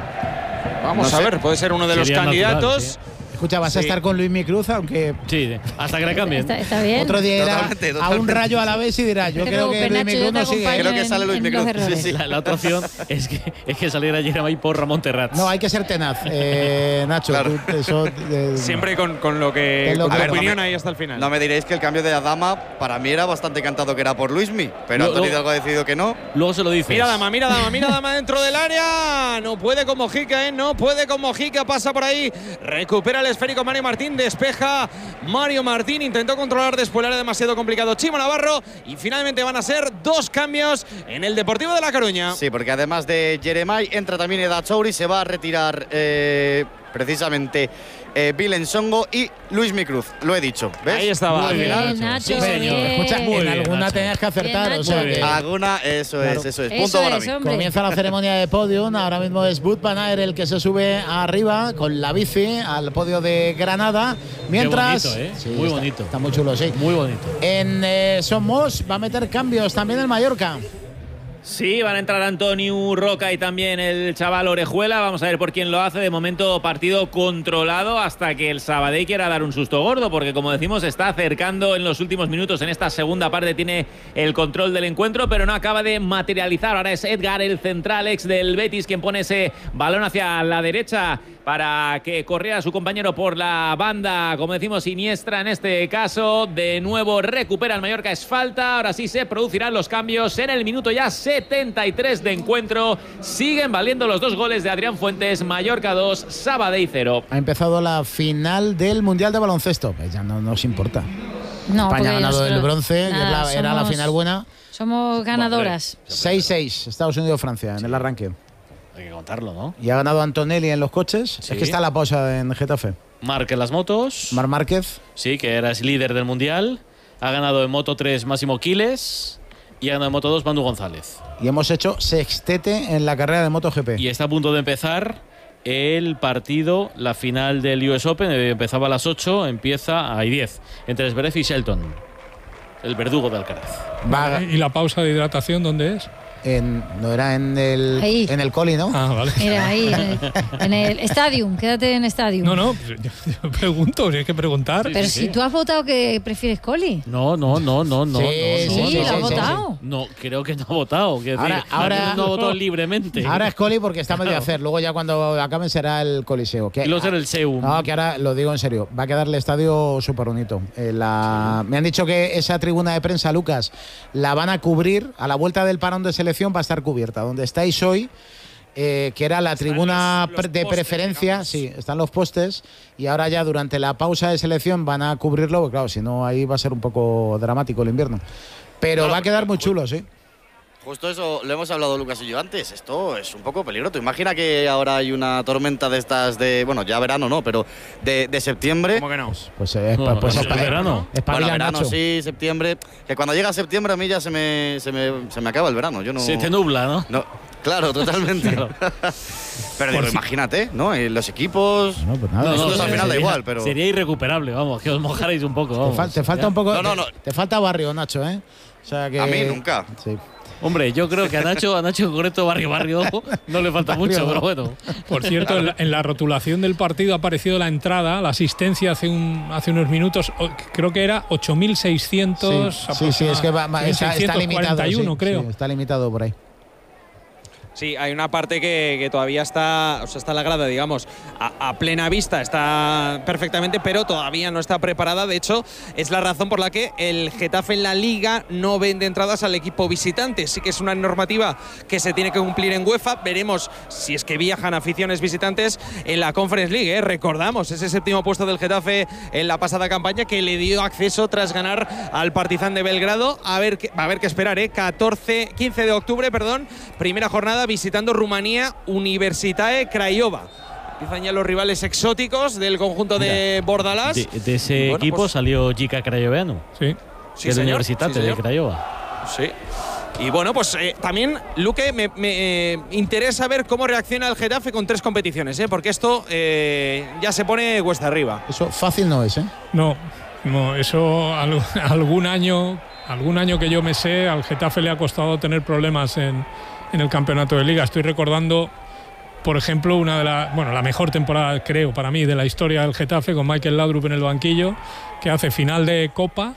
Vamos No a sé. ver, puede ser uno de los Sería candidatos. natural, sí. Escucha, vas Sí. a estar con Luismi Cruz, aunque Sí, hasta que le cambien. Está, está bien. otro día irá Totalmente, a un totalmente. Rayo a la vez y dirá, yo No te creo que preocupes, Luismi Nacho, Cruz yo te no sigue. acompaño Creo que en- sale Luismi en los Cruz. Sí, errores. sí. La, la otra opción es que, es que saliera Jeremai por Ramón Terrats. No, hay que ser tenaz, eh, Nacho. Claro. tú- eso, eh, Siempre con, con lo que Es lo con que- tu A ver, opinión no me- ahí hasta el final. No me diréis que el cambio de Adama para mí era bastante cantado que era por Luismi, pero Lo- Antonio lo- Hidalgo ha decidido que no. Luego se lo dices. Mira Dama, mira Dama, mira Dama dentro del área. No puede con Mojica, ¿eh? No puede con Mojica. Pasa por ahí. Recupera el esférico Mario Martín. Despeja Mario Martín. Intentó controlar después, era demasiado complicado Chimo Navarro. Y finalmente van a ser dos cambios en el Deportivo de La Coruña. Sí, porque además de Jeremai entra también Eda Chouri, se va a retirar eh, precisamente eh, Bilen Songo y Luismi Cruz. Lo he dicho, ¿ves? Ahí estaba. Muy bien, Nacho. Nacho. Sí, señor. bien. Escucha, Muy en bien, alguna Nacho. tenías que acertar. Bien, o sea Nacho. que Alguna, eso Claro. es, eso es. Punto Eso para es, mí. hombre. comienza la ceremonia de podium. Ahora mismo es Wout van Aert el que se sube arriba con la bici al podio de Granada. Mientras. bonito, ¿eh? Sí, Muy está- bonito. Está muy chulo, sí. Muy bonito. En eh, Somos va a meter cambios también el Mallorca. Sí, van a entrar Antonio Roca y también el chaval Orejuela. Vamos a ver por quién lo hace. De momento partido controlado hasta que el Sabadell quiera dar un susto gordo, porque como decimos se está acercando en los últimos minutos. En esta segunda parte tiene el control del encuentro, pero no acaba de materializar. Ahora es Edgar, el central ex del Betis, quien pone ese balón hacia la derecha para que corriera su compañero por la banda, como decimos, siniestra en este caso. De nuevo recupera el Mallorca, es falta. Ahora sí se producirán los cambios en el minuto ya setenta y tres de encuentro. Siguen valiendo los dos goles de Adrián Fuentes. Mallorca dos, Sabadell cero. Ha empezado la final del Mundial de Baloncesto. Pues ya no nos importa. No, España porque ha ganado nosotros- el bronce, que es nada, la- era la somos- final buena. Somos ganadoras. seis seis, Estados Unidos-Francia en el arranque. Hay que contarlo, ¿no? Y ha ganado Antonelli en los coches. Sí. Es que está la pausa en Getafe. Marc en las motos. Mar Márquez. Sí, que era líder del mundial. Ha ganado en Moto tres Máximo Quiles. Y ha ganado en Moto dos Manu González. Y hemos hecho sextete en la carrera de MotoGP. Y está a punto de empezar el partido, la final del U S Open. eh, Empezaba a las ocho, empieza a diez. Entre Zverev y Shelton. El verdugo de Alcaraz. Va ¿Y la pausa de hidratación dónde es? en, no era en el, Ahí. en el Coli, ¿no? Ah, vale. Mira, ahí, en el, en el Stadium, quédate en Stadium. No, no, pues yo, yo pregunto, si hay que preguntar. Pero sí, si sí. tú has votado que prefieres Coli. No, no, no, no, no. Sí, no, sí, no, Sí, sí, lo no, has sí, no. votado. No, creo que no ha votado. quiero Ahora- decir, ahora- no ha votado libremente. Ahora es Coli porque está medio a hacer. Luego ya cuando acaben será el Coliseo. Que, Y luego será el Seum. No, que ahora lo digo en serio. Va a quedar el estadio súper bonito. Eh, la- Me han dicho que esa tribuna de prensa, Lucas, la van a cubrir. A la vuelta del parón de selección va a estar cubierta. Donde estáis hoy, eh, que era la tribuna los- los pre- de postes, preferencia, digamos. sí, están los postes. Y ahora ya durante la pausa de selección van a cubrirlo. Porque claro, si no, ahí va a ser un poco dramático el invierno. Pero No, no, va a quedar pero- muy chulo, sí. Justo eso lo hemos hablado Lucas y yo antes. Esto es un poco peligroso. Imagina que ahora hay una tormenta de estas de, bueno, ya verano no, pero de, de septiembre. ¿Cómo que no? Pues, eh, No, pues es es pa- verano. es Bueno, pabila, verano Nacho. sí, septiembre. Que cuando llega septiembre a mí ya se me, se me, se me acaba el verano. Yo no. Se te nubla, ¿no? No, claro, totalmente. Claro. Pero digo, Por si- imagínate, ¿no? Y los equipos. No, pues nada. No, eso nosotros es- al final da sería- igual, pero. Sería irrecuperable, vamos, que os mojarais un poco. Te, Vamos. fal- te falta Ya. un poco. No, no, te- no. Te, falta barrio, Nacho, ¿eh? O sea que. A mí nunca. Sí. Hombre, yo creo que a Nacho, a Nacho concreto, barrio, barrio, no le falta Barrio, mucho, no. pero bueno. Por cierto, en la, en la rotulación del partido ha aparecido la entrada, la asistencia hace, un, hace unos minutos, o- creo que era ocho mil seiscientos. Sí, sí, sí, es que va- va- está, está limitado. cuarenta y uno, sí, creo. sí, está limitado por ahí. Sí, hay una parte que, que todavía está, o sea, está en la grada, digamos, a, a plena vista, está perfectamente, pero todavía no está preparada. De hecho, es la razón por la que el Getafe en la Liga no vende entradas al equipo visitante. Sí que es una normativa que se tiene que cumplir en UEFA. Veremos si es que viajan aficiones visitantes en la Conference League, ¿eh? Recordamos ese séptimo puesto del Getafe en la pasada campaña que le dio acceso tras ganar al Partizan de Belgrado. A ver qué, a ver qué esperar, ¿eh? catorce, quince de octubre, perdón, primera jornada visitando Rumanía, Universitatea Craiova. Empiezan ya los rivales exóticos del conjunto de Bordalás. De, de ese bueno, equipo pues, salió Jica Crayoveanu. Sí. Sí, de señor, Universitatea sí, de señor. Craiova. Sí. Y bueno, pues eh, también, Luque, me, me eh, interesa ver cómo reacciona el Getafe con tres competiciones, ¿eh? Porque esto eh, ya se pone cuesta arriba. Eso fácil no es, ¿eh? No, no, eso al, algún año, algún año que yo me sé, al Getafe le ha costado tener problemas en, en el campeonato de Liga. Estoy recordando, por ejemplo, una de las, bueno, la mejor temporada, creo, para mí, de la historia del Getafe, con Michael Laudrup en el banquillo, que hace final de Copa,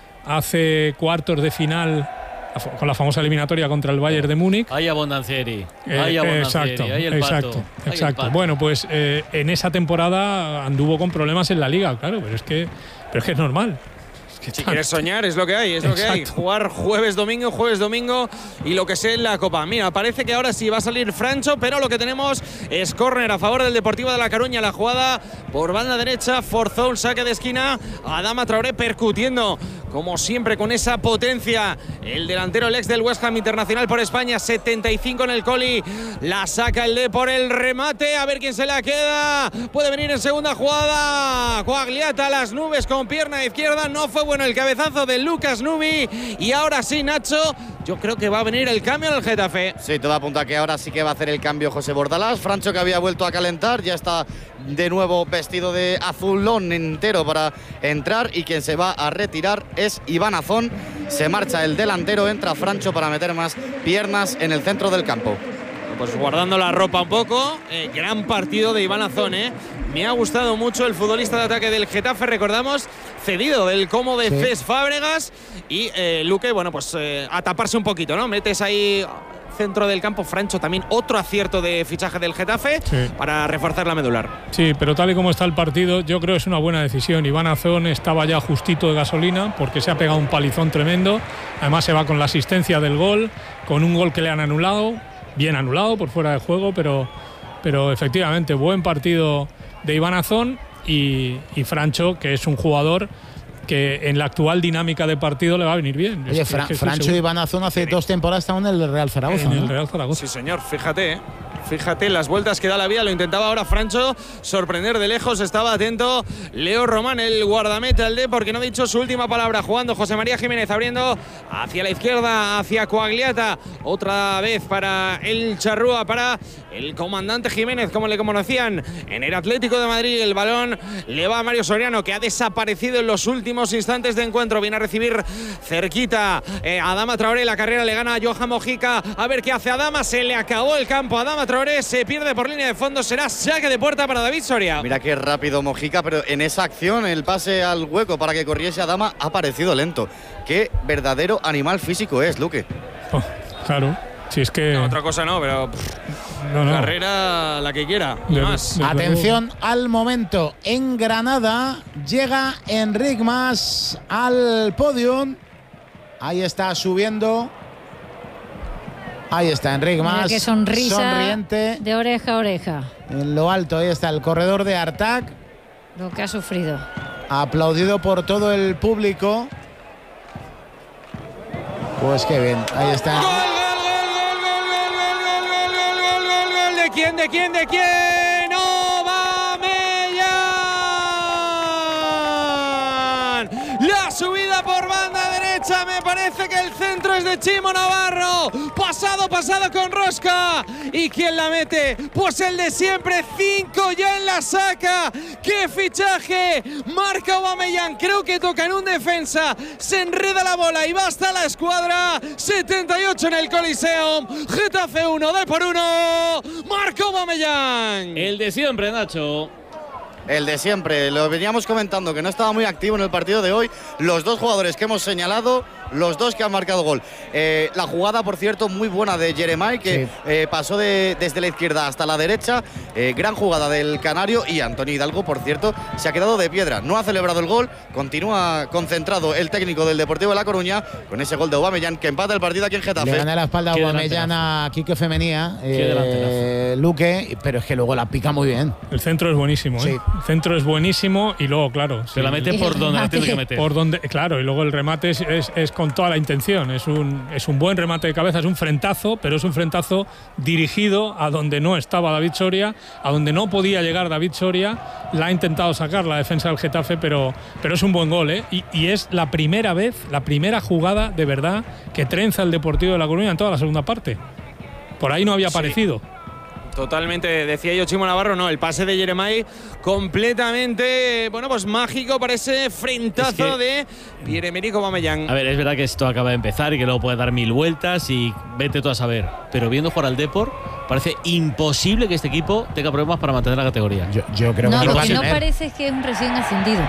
hace cuartos de final con la famosa eliminatoria contra el Bayern de Múnich. Hay Abondancieri, Eh, hay Abondancieri, exacto, hay el exacto, Pato, hay exacto. el Pato. Bueno, pues eh, en esa temporada anduvo con problemas en la Liga, claro, pero es que, pero es que es normal. Es que Si tan- quieres soñar, es lo que hay, es lo que hay. Exacto. Jugar jueves, domingo, jueves, domingo y lo que sea en la Copa. Mira, parece que ahora sí va a salir Francho, pero lo que tenemos es córner a favor del Deportivo de La Coruña. La jugada por banda derecha, forzó un saque de esquina. Adama Traoré percutiendo, como siempre, con esa potencia. El delantero, el ex del West Ham, internacional por España, setenta y cinco en el Coli. La saca el D por el remate. A ver quién se la queda. Puede venir en segunda jugada. Coagliata a las nubes con pierna izquierda. No fue bueno el cabezazo de Lucas Nubi. Y ahora sí, Nacho, yo creo que va a venir el cambio en el Getafe. Sí, todo apunta a que ahora sí que va a hacer el cambio José Bordalás. Francho, que había vuelto a calentar, ya está de nuevo vestido de azulón entero para entrar, y quien se va a retirar es Iván Azón. Se marcha el delantero, entra Francho para meter más piernas en el centro del campo. Pues guardando la ropa un poco, eh, gran partido de Iván Azón, ¿eh? Me ha gustado mucho el futbolista de ataque del Getafe, recordamos, cedido del Como de Sí. Cés Fábregas. Y eh, Luque, bueno, pues eh, a taparse un poquito, ¿no? Metes ahí centro del campo. Francho también otro acierto de fichaje del Getafe, Sí. para reforzar la medular. Sí, pero tal y como está el partido, yo creo que es una buena decisión. Iván Azón estaba ya justito de gasolina porque se ha pegado un palizón tremendo. Además se va con la asistencia del gol, con un gol que le han anulado, bien anulado por fuera de juego, pero, pero efectivamente buen partido de Iván Azón y, y Francho, que es un jugador que en la actual dinámica de partido le va a venir bien. Oye, Es que- Fra- es que estoy Francho y seguro. Iván Azón hace dos temporadas estaban en el Real Zaragoza, En el ¿no? Real Zaragoza. Sí, señor, fíjate, ¿eh? Fíjate las vueltas que da la vida. Lo intentaba ahora Francho sorprender de lejos. Estaba atento Leo Román, el guardameta del D, porque no ha dicho su última palabra. Jugando José María Jiménez, abriendo hacia la izquierda, hacia Coagliata. Otra vez para el Charrúa, para el comandante Jiménez, como le conocían en el Atlético de Madrid. El balón le va a Mario Soriano, que ha desaparecido en los últimos instantes de encuentro. Viene a recibir cerquita eh, Adama Traoré. La carrera le gana a Johan Mojica. A ver qué hace Adama. Se le acabó el campo a Adama Traoré. Se pierde por línea de fondo. Será saque de puerta para David Soria. Mira qué rápido Mojica, pero en esa acción, el pase al hueco para que corriese Adama ha parecido lento. Qué verdadero animal físico es, Luque. Oh, claro, si es que… No, otra cosa no, pero pff, no, no. carrera la que quiera. Y De- más. de- Atención al momento. En Granada llega Enric Mas al podium. Ahí está subiendo. Ahí está Enric Mira Mas. qué sonrisa Sonriente. de oreja a oreja. En lo alto, ahí está el corredor de Artac. Lo que ha sufrido. Aplaudido por todo el público. Pues qué bien. Ahí está. ¡Gol, gol, gol, gol, gol, gol, gol, gol, gol, gol, gol, gol! ¿De quién, de quién, de quién? ¡Aubameyang! La subida por banda derecha, me parece que el centro es de Chimo Navarro. Pasado, pasado con rosca. ¿Y quién la mete? Pues el de siempre, cinco ya en la saca. ¡Qué fichaje! Marca Aubameyang, creo que toca en un defensa. Se enreda la bola y va hasta la escuadra. setenta y ocho en el Coliseum. Getafe uno, de por uno. Marca Aubameyang. El de siempre, Nacho. El de siempre, lo veníamos comentando, que no estaba muy activo en el partido de hoy. Los dos jugadores que hemos señalado los dos que han marcado gol. Eh, la jugada, por cierto, muy buena de Jeremai, que sí. eh, pasó de, desde la izquierda hasta la derecha. Eh, gran jugada del canario, y Antonio Hidalgo, por cierto, se ha quedado de piedra. No ha celebrado el gol, continúa concentrado el técnico del Deportivo de La Coruña con ese gol de Aubameyang que empata el partido aquí en Getafe. Le gana la espalda a Aubameyang a Quique Femenía, eh, Luque, pero es que luego la pica muy bien. El centro es buenísimo, ¿eh? Sí. El centro es buenísimo y luego, claro, se sí. la mete por donde la tiene que meter. Por donde, claro, y luego el remate es, es, es con toda la intención. Es un, es un buen remate de cabeza, es un frentazo, pero es un frentazo dirigido a donde no estaba David Soria, a donde no podía llegar David Soria. La ha intentado sacar la defensa del Getafe, pero, pero es un buen gol, ¿eh? Y, y es la primera vez, la primera jugada de verdad que trenza el Deportivo de La Coruña en toda la segunda parte. Por ahí no había aparecido. Sí. Totalmente, decía yo Chimo Navarro, no, el pase de Jeremai completamente, bueno, pues mágico para ese frentazo es que, de Pierre-Emerick Aubameyang. A ver, es verdad que esto acaba de empezar y que luego puede dar mil vueltas y vete tú a saber, pero viendo jugar al Depor, parece imposible que este equipo tenga problemas para mantener la categoría. Yo, yo creo no, que lo no que no parece que es un recién ascendido.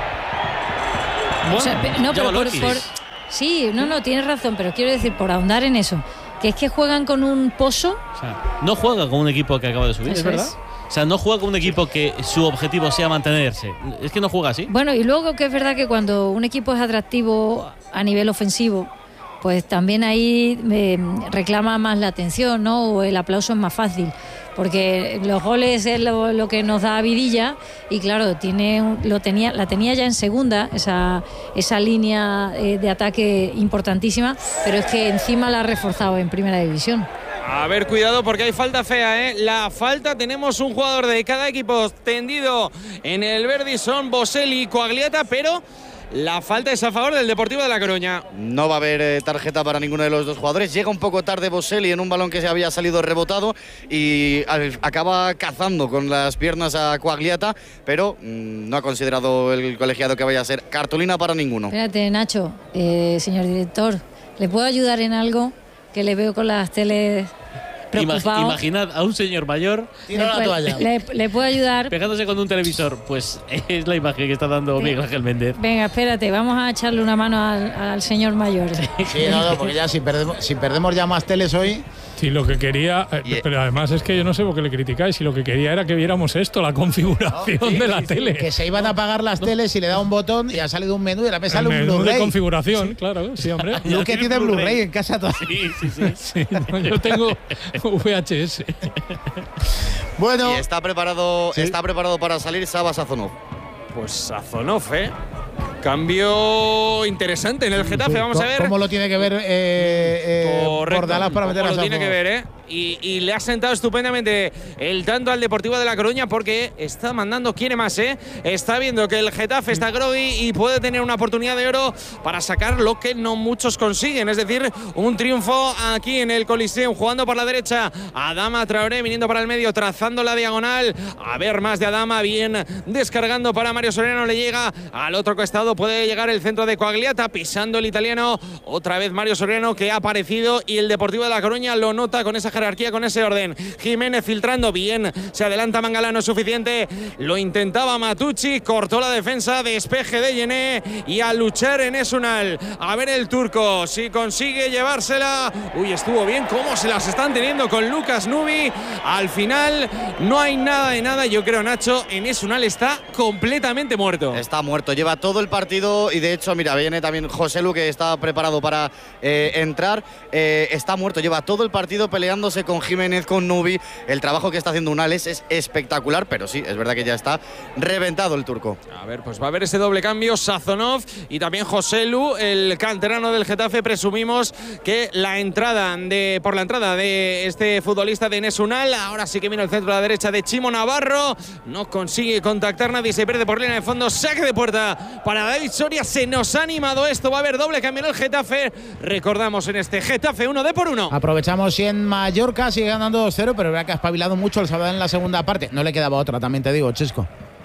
Bueno, o sea, no, pero por, por, sí, no, no, tienes razón, pero quiero decir, por ahondar en eso, que es que juegan con un pozo. O sea, no juega con un equipo que acaba de subir, ¿es verdad? Es. O sea, no juega con un equipo que su objetivo sea mantenerse. Es que no juega así. Bueno, y luego que es verdad que cuando un equipo es atractivo a nivel ofensivo, pues también ahí eh, reclama más la atención, ¿no? O el aplauso es más fácil. Porque los goles es lo, lo que nos da vidilla y claro, tiene, lo tenía, la tenía ya en segunda, esa, esa línea eh, de ataque importantísima, pero es que encima la ha reforzado en primera división. A ver, cuidado porque hay falta fea, ¿eh? La falta, tenemos un jugador de cada equipo tendido en el verde, son Boselli y Coagliata, pero la falta es a favor del Deportivo de La Coruña. No va a haber eh, tarjeta para ninguno de los dos jugadores. Llega un poco tarde Boselli en un balón que se había salido rebotado y al, acaba cazando con las piernas a Coagliata, pero mmm, no ha considerado el colegiado que vaya a ser cartulina para ninguno. Espérate, Nacho, eh, señor director, ¿le puedo ayudar en algo? Que le veo con las teles preocupado. Imaginad a un señor mayor tira la toalla. Le, le puedo ayudar pegándose con un televisor. Pues es la imagen que está dando sí. Miguel Ángel Méndez. Venga, espérate, vamos a echarle una mano al, al señor mayor. Sí, no, no, porque ya si perdemos, si perdemos ya más teles hoy. Sí, lo que quería, eh, pero además es que yo no sé por qué le criticáis, si lo que quería era que viéramos esto, la configuración no, sí, de la sí, tele. Que se iban a apagar las no. teles y le da un botón y ha salido un menú y a la vez sale un Blu-ray. Menú de configuración, sí. Claro, sí, hombre. Lo que tiene Blu-ray Blu en casa todavía. Sí, sí, sí. sí no, yo tengo V H S. Bueno. Y está preparado, ¿sí? está preparado para salir Saba Sazonov. Pues Sazonov, ¿eh? Cambio interesante en el Getafe, vamos a ver. ¿Cómo lo tiene que ver eh, eh, Bordalás para meter a Sazonov? Lo tiene que ver, ¿eh? Y, y le ha sentado estupendamente el tanto al Deportivo de La Coruña porque está mandando, quiere más, ¿eh? Está viendo que el Getafe está groggy y puede tener una oportunidad de oro para sacar lo que no muchos consiguen, es decir, un triunfo aquí en el Coliseum, jugando por la derecha. Adama Traoré viniendo para el medio, trazando la diagonal. A ver más de Adama, bien descargando para Mario Soriano, le llega al otro costado, puede llegar el centro de Coagliata, pisando el italiano. Otra vez Mario Soriano que ha aparecido y el Deportivo de La Coruña lo nota con esa jerarquía, con ese orden. Jiménez filtrando bien, se adelanta Mangala, no es suficiente, lo intentaba Matucci, cortó la defensa, despeje de Yené y a luchar en Esunal. A ver el turco si consigue llevársela. Uy, estuvo bien cómo se las están teniendo con Lucas Nubi. Al final no hay nada de nada, yo creo, Nacho, en Esunal está completamente muerto. Está muerto, lleva todo el partido y de hecho, mira, viene también José Lu que está preparado para eh, entrar, eh, está muerto, lleva todo el partido peleándose con Jiménez, con Nubi. El trabajo que está haciendo Unales es espectacular, pero sí, es verdad que ya está reventado el turco. A ver, pues va a haber ese doble cambio, Sazonov y también José Lu, el canterano del Getafe. Presumimos que la entrada de por la entrada de este futbolista de Enes Unal, ahora sí que viene el centro a la derecha de Chimo Navarro, no consigue contactar nadie, se pierde por línea de fondo, saque de puerta para David Soria. Se nos ha animado esto, va a haber doble cambio en el Getafe, recordamos en este Getafe uno de por uno. Aprovechamos si en Mallorca sigue ganando dos cero, pero verdad que ha espabilado mucho el Sabadell en la segunda parte. No le quedaba otra, también te digo, Chesco.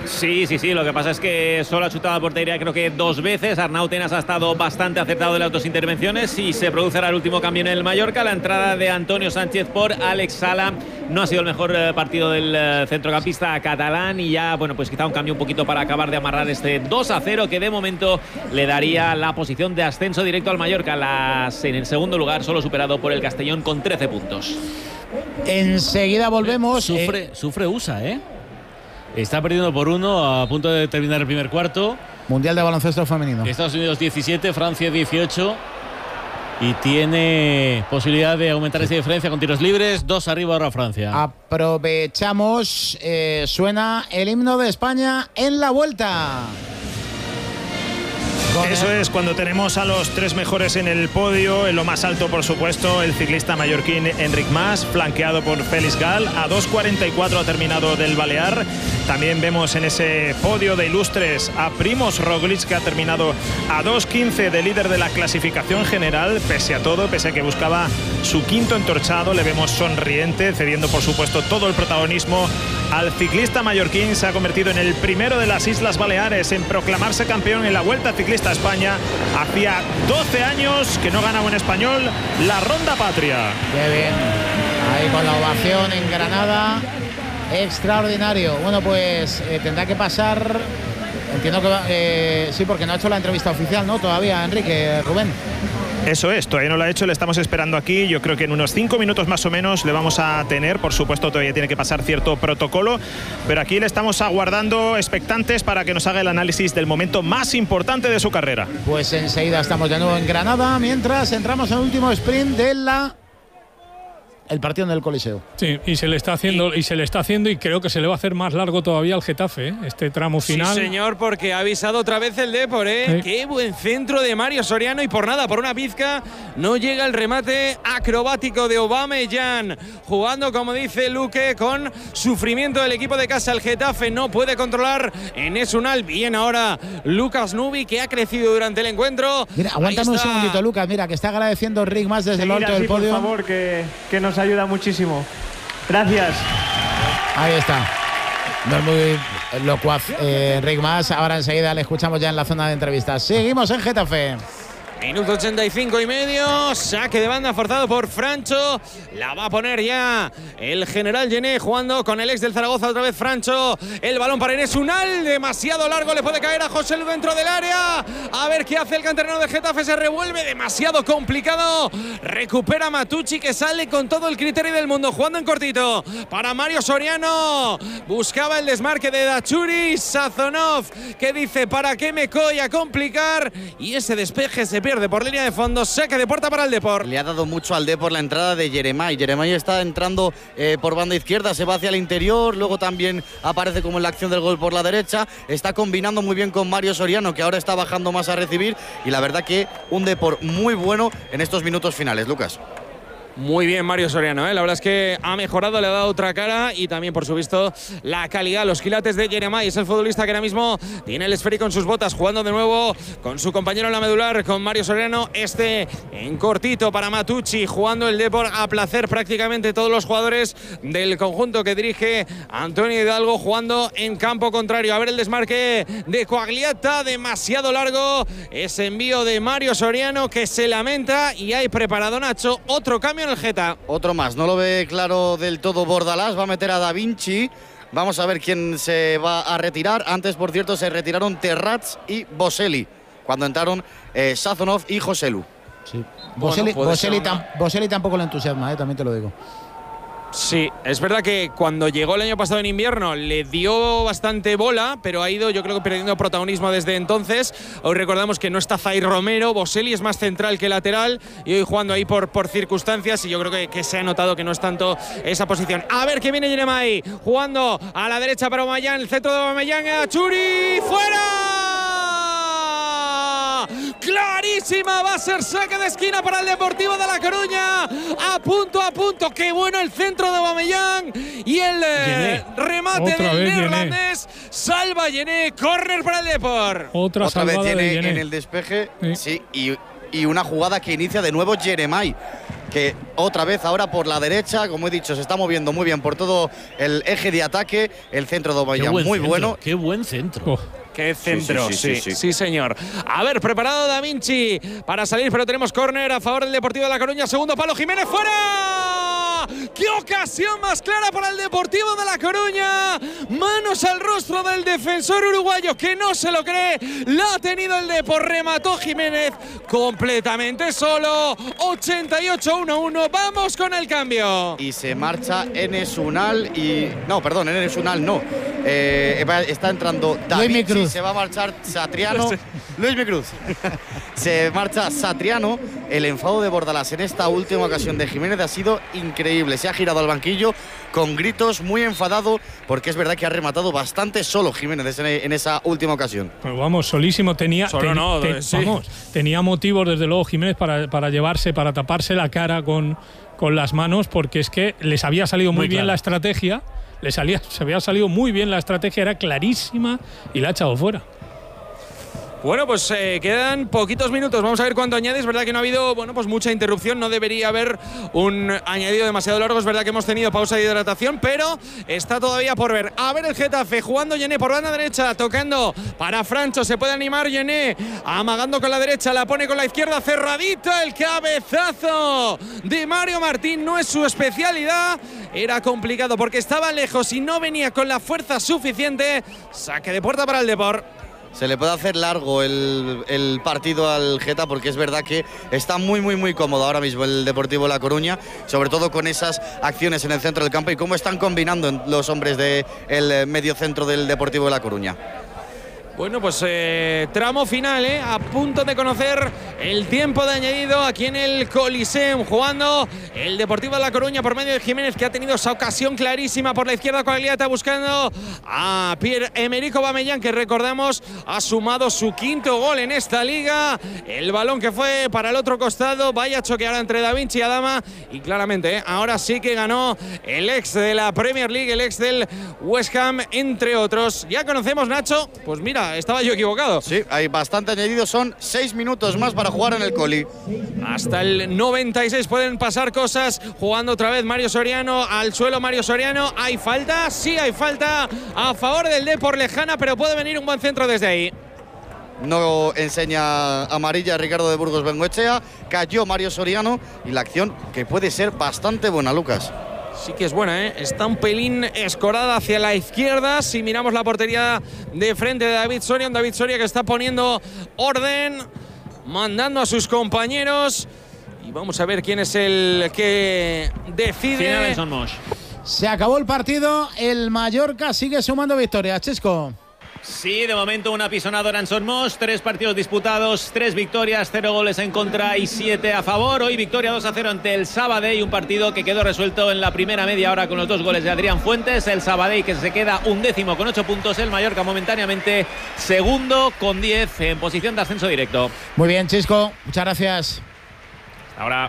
Sí, sí, sí. Lo que pasa es que solo ha chutado a portería creo que dos veces. Arnau Tenas ha estado bastante acertado en las dos intervenciones y se producerá el último cambio en el Mallorca. La entrada de Antonio Sánchez por Alex Sala. No ha sido el mejor partido del centrocampista catalán y ya, bueno, pues quizá un cambio un poquito para acabar de amarrar este dos a cero que de momento le daría la posición de ascenso directo al Mallorca. Las, en el segundo lugar, solo superado por el Castellón con trece puntos. Enseguida volvemos. Sufre, eh, sufre U S A, ¿eh? Está perdiendo por uno a punto de terminar el primer cuarto. Mundial de baloncesto femenino. Estados Unidos diecisiete, Francia dieciocho. Y tiene posibilidad de aumentar esa diferencia con tiros libres. Dos arriba ahora Francia. Aprovechamos. Eh, suena el himno de España en la vuelta. Eso es, cuando tenemos a los tres mejores en el podio, en lo más alto, por supuesto, el ciclista mallorquín Enric Mas, flanqueado por Félix Gal. A dos cuarenta y cuatro ha terminado del Balear. También vemos en ese podio de ilustres a Primož Roglič, que ha terminado a dos quince de líder de la clasificación general. Pese a todo, pese a que buscaba su quinto entorchado, le vemos sonriente, cediendo, por supuesto, todo el protagonismo al ciclista mallorquín. Se ha convertido en el primero de las Islas Baleares en proclamarse campeón en la Vuelta Ciclista a España. Hacía doce años que no ganaba un español la Ronda Patria. Qué bien. Ahí con la ovación en Granada. Extraordinario. Bueno, pues eh, tendrá que pasar. Entiendo que eh, sí, porque no ha hecho la entrevista oficial, ¿no? Todavía, Enrique, Rubén. Eso es, todavía no lo ha hecho, le estamos esperando aquí. Yo creo que en unos cinco minutos más o menos le vamos a tener. Por supuesto, todavía tiene que pasar cierto protocolo, pero aquí le estamos aguardando expectantes para que nos haga el análisis del momento más importante de su carrera. Pues enseguida estamos de nuevo en Granada, mientras entramos en el último sprint de la... el partido en el Coliseo. Sí, y se le está haciendo y, y se le está haciendo y creo que se le va a hacer más largo todavía al Getafe, ¿eh? Este tramo final. Sí, señor, porque ha avisado otra vez el Depor, ¿eh? Sí. Qué buen centro de Mario Soriano y por nada, por una pizca, no llega el remate acrobático de Aubameyang. Jugando, como dice Luque, con sufrimiento del equipo de casa. El Getafe no puede controlar en Esunal. Bien ahora Lucas Nubi, que ha crecido durante el encuentro. Mira, aguántame un segundito, Lucas. Mira, que está agradeciendo Rick más desde Seguir el alto así, del podio. Por favor, que, que nos ayuda muchísimo. Gracias. Ahí está. No es muy locuaz eh, Rick Mas. Ahora enseguida le escuchamos ya en la zona de entrevistas. Seguimos en Getafe. Minuto ochenta y cinco y medio, saque de banda forzado por Francho, la va a poner ya el general Gené jugando con el ex del Zaragoza, otra vez Francho, el balón para Inés Unal, demasiado largo, le puede caer a José Lu dentro del área, a ver qué hace el canterano de Getafe, se revuelve, demasiado complicado, recupera Matucci que sale con todo el criterio del mundo, jugando en cortito, para Mario Soriano, buscaba el desmarque de Dachuri, Sazonov, que dice, ¿para qué me coy a complicar? Y ese despeje se pierde por línea de fondo, saque de puerta para el Depor. Le ha dado mucho al Depor la entrada de Jeremai. Jeremai está entrando eh, por banda izquierda, se va hacia el interior, luego también aparece como en la acción del gol por la derecha. Está combinando muy bien con Mario Soriano, que ahora está bajando más a recibir. Y la verdad que un Depor muy bueno en estos minutos finales, Lucas. Muy bien Mario Soriano, ¿eh? La verdad es que ha mejorado, le ha dado otra cara y también, por supuesto, la calidad, los quilates de Jeremai. Es el futbolista que ahora mismo tiene el esférico en sus botas, jugando de nuevo con su compañero en la medular, con Mario Soriano. Este en cortito para Matucci, jugando el Depor a placer prácticamente todos los jugadores del conjunto que dirige Antonio Hidalgo, jugando en campo contrario. A ver el desmarque de Coagliata, demasiado largo. Ese envío de Mario Soriano que se lamenta y hay preparado Nacho otro cambio en el Geta. Otro más, no lo ve claro del todo Bordalás, va a meter a Da Vinci. Vamos a ver quién se va a retirar. Antes, por cierto, se retiraron Terrats y Boselli, cuando entraron eh, Sazonov y José Lu. Sí. Boselli, bueno, Boselli, tam, Boselli tampoco le entusiasma, eh, también te lo digo. Sí, es verdad que cuando llegó el año pasado en invierno le dio bastante bola, pero ha ido, yo creo que perdiendo protagonismo desde entonces. Hoy recordamos que no está Zair Romero, Boselli es más central que lateral y hoy jugando ahí por, por circunstancias, y yo creo que, que se ha notado que no es tanto esa posición. A ver que viene Jeremai, jugando a la derecha para Aubameyang, el centro de Aubameyang, a Churi, ¡fuera! Clarísima, va a ser saque de esquina para el Deportivo de La Coruña, a punto a punto, qué bueno el centro de Aubameyang y el eh, remate Otra del vez neerlandés, Gené. Salva Gené, córner para el Depor. Otra, Otra vez Gené de en el despeje, sí, sí y, y una jugada que inicia de nuevo Jeremai, que otra vez ahora por la derecha, como he dicho, se está moviendo muy bien por todo el eje de ataque. El centro de Aubameyang muy centro, bueno. Qué buen centro. Oh. Qué centro, sí sí sí, sí, sí, sí, señor. A ver, preparado Da Vinci para salir, pero tenemos córner a favor del Deportivo de La Coruña. Segundo palo, Jiménez fuera. ¡Qué ocasión más clara para el Deportivo de La Coruña! Manos al rostro del defensor uruguayo que no se lo cree. La ha tenido el Depor, remató Jiménez completamente solo. ochenta y ocho uno uno. Vamos con el cambio. Y se marcha Enes Unal y… No, perdón, Enes Unal no. Eh, está entrando David. Sí, se va a marchar Satriano. Luis Micruz. Se marcha Satriano. El enfado de Bordalás en esta última ocasión de Jiménez ha sido increíble. Se ha girado al banquillo con gritos, muy enfadado, porque es verdad que ha rematado bastante solo Jiménez en, en esa última ocasión. Pues vamos, solísimo. Tenía, Solo ten, no, ten, sí. vamos, tenía motivos, desde luego, Jiménez, para, para llevarse, para taparse la cara con, con las manos, porque es que les había salido muy, muy bien claro. la estrategia. Le salía, se había salido muy bien la estrategia, era clarísima y la ha echado fuera. Bueno, pues eh, quedan poquitos minutos. Vamos a ver cuánto añade. Es verdad que no ha habido, bueno, pues mucha interrupción. No debería haber un añadido demasiado largo. Es verdad que hemos tenido pausa de hidratación, pero está todavía por ver. A ver el Getafe jugando Yené por banda derecha, tocando para Francho. Se puede animar Yené, amagando con la derecha, la pone con la izquierda, cerradito el cabezazo de Mario Martín. No es su especialidad. Era complicado porque estaba lejos y no venía con la fuerza suficiente. Saque de puerta para el Depor. Se le puede hacer largo el, el partido al Geta, porque es verdad que está muy, muy, muy cómodo ahora mismo el Deportivo La Coruña, sobre todo con esas acciones en el centro del campo y cómo están combinando los hombres del medio centro del Deportivo La Coruña. Bueno, pues eh, tramo final, eh, a punto de conocer el tiempo de añadido aquí en el Coliseum, jugando el Deportivo de La Coruña por medio de Jiménez, que ha tenido esa ocasión clarísima por la izquierda con Agliata, buscando a Pierre-Emerick Aubameyang, que recordamos ha sumado su quinto gol en esta liga. El balón que fue para el otro costado, vaya choque ahora entre Da Vinci y Adama, y claramente eh, ahora sí que ganó el ex de la Premier League, el ex del West Ham, entre otros. Ya conocemos, Nacho, pues mira, estaba yo equivocado. Sí, hay bastante añadido, son seis minutos más para jugar en el Coli. Hasta el noventa y seis pueden pasar cosas, jugando otra vez Mario Soriano, al suelo Mario Soriano. ¿Hay falta? Sí, hay falta a favor del Depor, lejana, pero puede venir un buen centro desde ahí. No enseña amarilla Ricardo de Burgos Bengoechea, cayó Mario Soriano y la acción que puede ser bastante buena, Lucas. Sí que es buena, ¿eh? Está un pelín escorada hacia la izquierda. Si miramos la portería de frente de David Soria, un David Soria que está poniendo orden, mandando a sus compañeros. Y vamos a ver quién es el que decide. Final en Son Moix. Se acabó el partido, el Mallorca sigue sumando victorias, Chisco. Sí, de momento una pisonadora en Son Moix, tres partidos disputados, tres victorias, cero goles en contra y siete a favor. Hoy victoria dos a cero ante el Sabadell, un partido que quedó resuelto en la primera media hora con los dos goles de Adrián Fuentes. El Sabadell que se queda undécimo con ocho puntos, el Mallorca momentáneamente segundo con diez en posición de ascenso directo. Muy bien, Chisco, muchas gracias. Ahora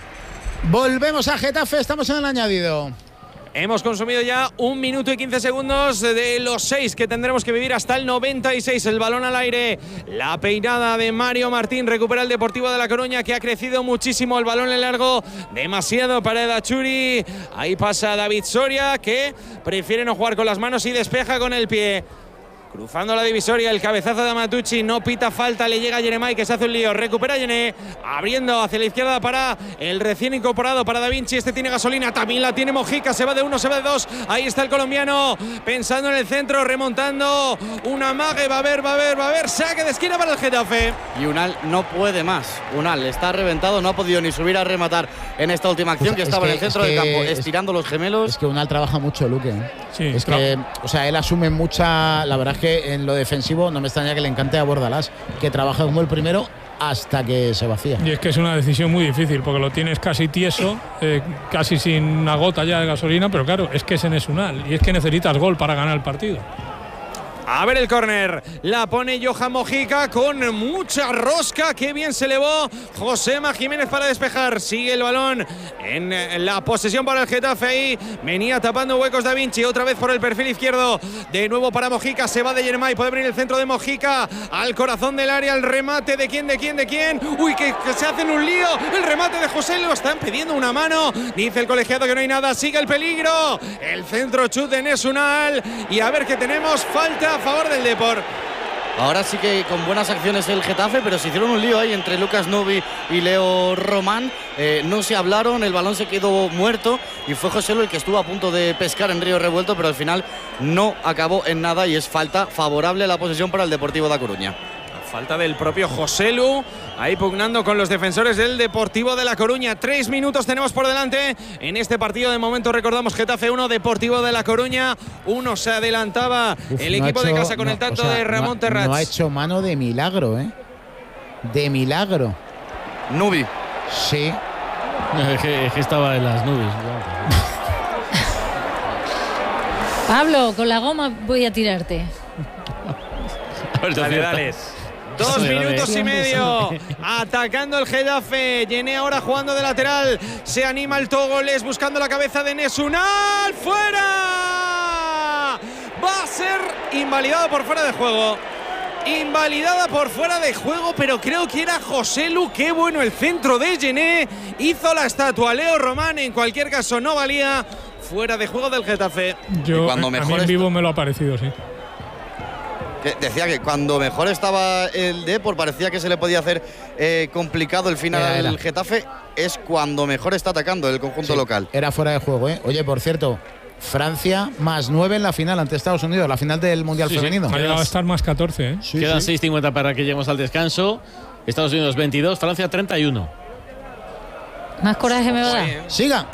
volvemos a Getafe, estamos en el añadido. Hemos consumido ya un minuto y quince segundos de los seis que tendremos que vivir hasta el noventa y seis. El balón al aire, la peinada de Mario Martín, recupera el Deportivo de La Coruña, que ha crecido muchísimo. El balón en largo, demasiado para Edachuri. Ahí pasa David Soria, que prefiere no jugar con las manos y despeja con el pie. Cruzando la divisoria, el cabezazo de Matucci, no pita falta, le llega a Jeremai, que se hace un lío, recupera Yené, abriendo hacia la izquierda para el recién incorporado, para Da Vinci. Este tiene gasolina, también la tiene Mojica, se va de uno, se va de dos, ahí está el colombiano, pensando en el centro, remontando, una mague, va a haber, va a haber, va a haber, saque de esquina para el Getafe. Y Unal no puede más, Unal está reventado, no ha podido ni subir a rematar en esta última acción, que estaba que, en el centro del campo, es, estirando los gemelos. Es que Unal trabaja mucho, Luque. ¿eh? Sí, es que, o sea, él asume mucha, la verdad es que en lo defensivo no me extraña que le encante a Bordalás, que trabaja como el primero hasta que se vacía. Y es que es una decisión muy difícil, porque lo tienes casi tieso, eh, casi sin una gota ya de gasolina, pero claro, es que es Enes Unal y es que necesitas gol para ganar el partido. A ver el córner, la pone Johan Mojica con mucha rosca, qué bien se elevó Josema Jiménez para despejar, sigue el balón en la posesión para el Getafe ahí, venía tapando huecos Da Vinci, otra vez por el perfil izquierdo, de nuevo para Mojica, se va de Yermay, puede venir el centro de Mojica al corazón del área, el remate de quién, de quién, de quién, uy, que, que se hacen un lío, el remate de José, lo están pidiendo una mano, dice el colegiado que no hay nada, sigue el peligro, el centro chut de Enes Unal y a ver qué tenemos, falta a favor del Depor. Ahora sí que con buenas acciones el Getafe, pero se hicieron un lío ahí entre Lucas Novi y Leo Román. Eh, no se hablaron, el balón se quedó muerto y fue Joselu el que estuvo a punto de pescar en río revuelto, pero al final no acabó en nada y es falta favorable a la posesión para el Deportivo da Coruña. Falta del propio Joselu, ahí pugnando con los defensores del Deportivo de La Coruña. Tres minutos tenemos por delante en este partido. De momento recordamos Getafe uno, Deportivo de La Coruña uno. Se adelantaba Uf, el no equipo hecho, de casa con no, el tanto o sea, de Ramón no, Terrats. No ha hecho mano de milagro, ¿eh? De milagro. Nubi. Sí. Es que, es que estaba en las nubes. Pablo, con la goma voy a tirarte. Dale, dale. Dos minutos y medio atacando el Getafe. Yené ahora jugando de lateral. Se anima el Togoles buscando la cabeza de Enes Unal. ¡Fuera! Va a ser invalidado por fuera de juego. Invalidada por fuera de juego, pero creo que era Joselu. Qué bueno el centro de Yené. Hizo la estatua Leo Román. En cualquier caso no valía. Fuera de juego del Getafe. Yo, cuando a mejor mí en vivo me lo ha parecido, sí. Decía que cuando mejor estaba el Depor parecía que se le podía hacer eh, complicado el final era, era. al Getafe. Es cuando mejor está atacando el conjunto sí, local. Era fuera de juego, ¿eh? Oye, por cierto, Francia más nueve en la final ante Estados Unidos, la final del Mundial sí, Femenino. Sí. Ha llegado a estar más catorce, ¿eh? Sí, Quedan sí. seis cincuenta para que lleguemos al descanso. Estados Unidos veintidós, Francia treinta y uno. Más coraje me va a dar. Siga.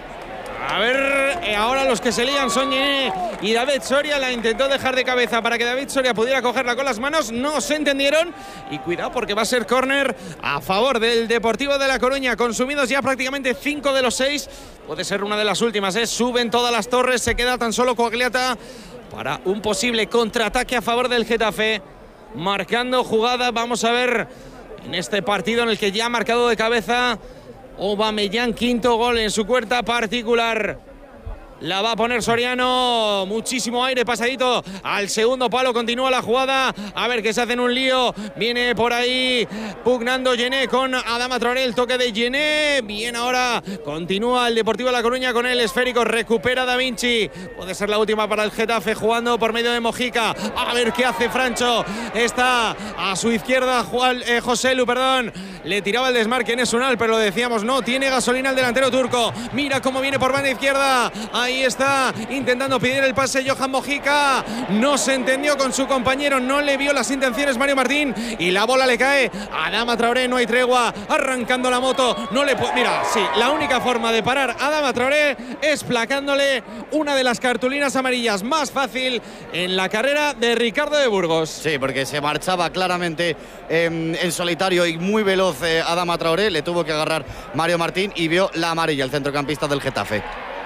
A ver, eh, ahora los que se lían son Yené y David Soria. La intentó dejar de cabeza para que David Soria pudiera cogerla con las manos. No se entendieron. Y cuidado porque va a ser córner a favor del Deportivo de La Coruña. Consumidos ya prácticamente cinco de los seis. Puede ser una de las últimas, ¿eh? Suben todas las torres. Se queda tan solo Coagliata para un posible contraataque a favor del Getafe. Marcando jugada. Vamos a ver en este partido en el que ya ha marcado de cabeza Aubameyang, quinto gol en su cuenta particular. La va a poner Soriano, muchísimo aire pasadito al segundo palo, continúa la jugada, a ver que se hacen un lío, viene por ahí pugnando Yené con Adama Traoré, el toque de Yené, bien ahora, continúa el Deportivo de La Coruña con el esférico, recupera Da Vinci, puede ser la última para el Getafe jugando por medio de Mojica, a ver qué hace Francho, está a su izquierda Juan, eh, Joselu, perdón, le tiraba el desmarque en Enes Unal, pero lo decíamos, no tiene gasolina el delantero turco, mira cómo viene por banda izquierda, ahí Ahí está, intentando pedir el pase Johan Mojica. No se entendió con su compañero, no le vio las intenciones Mario Martín. Y la bola le cae a Adama Traoré, no hay tregua. Arrancando la moto, no le puede. Mira, sí, la única forma de parar a Adama Traoré es placándole una de las cartulinas amarillas más fácil en la carrera de Ricardo de Burgos. Sí, porque se marchaba claramente eh, en solitario y muy veloz eh, Adama Traoré. Le tuvo que agarrar Mario Martín y vio la amarilla, el centrocampista del Getafe.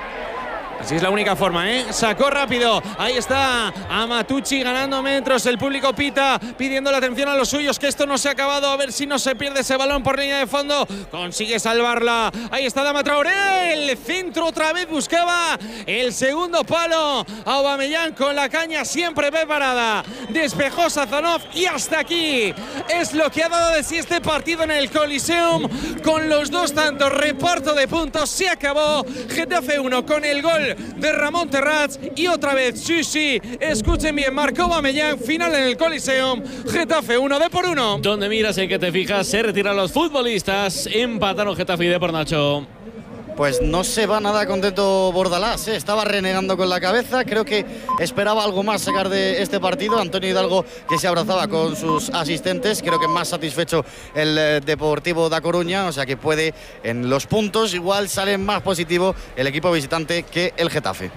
Así es la única forma, ¿eh? Sacó rápido. Ahí está Amatucci ganando metros. El público pita, pidiendo la atención a los suyos, que esto no se ha acabado. A ver si no se pierde ese balón por línea de fondo. Consigue salvarla. Ahí está Adama Traoré. El centro otra vez buscaba el segundo palo. Aubameyang con la caña siempre preparada. Despejó Sazonov y hasta aquí es lo que ha dado de sí este partido en el Coliseum. Con los dos tantos, reparto de puntos. Se acabó. Getafe uno con el gol de Ramón Terrats y otra vez, sí, sí, escuchen bien, marcó Aubameyang, final en el Coliseum, Getafe uno, Depor uno. Donde miras, en que te fijas, se retiran los futbolistas, empataron Getafe y Depor, Nacho. Pues no se va nada contento Bordalás, ¿eh? Estaba renegando con la cabeza, creo que esperaba algo más sacar de este partido. Antonio Hidalgo, que se abrazaba con sus asistentes, creo que más satisfecho el eh, Deportivo da Coruña, o sea que puede en los puntos igual sale más positivo el equipo visitante que el Getafe.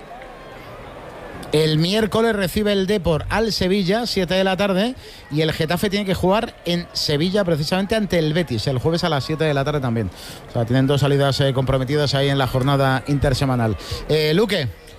El miércoles recibe el Depor al Sevilla, siete de la tarde, y el Getafe tiene que jugar en Sevilla precisamente ante el Betis, el jueves a las siete de la tarde también. O sea, tienen dos salidas eh, comprometidas ahí en la jornada intersemanal. Eh, Luque.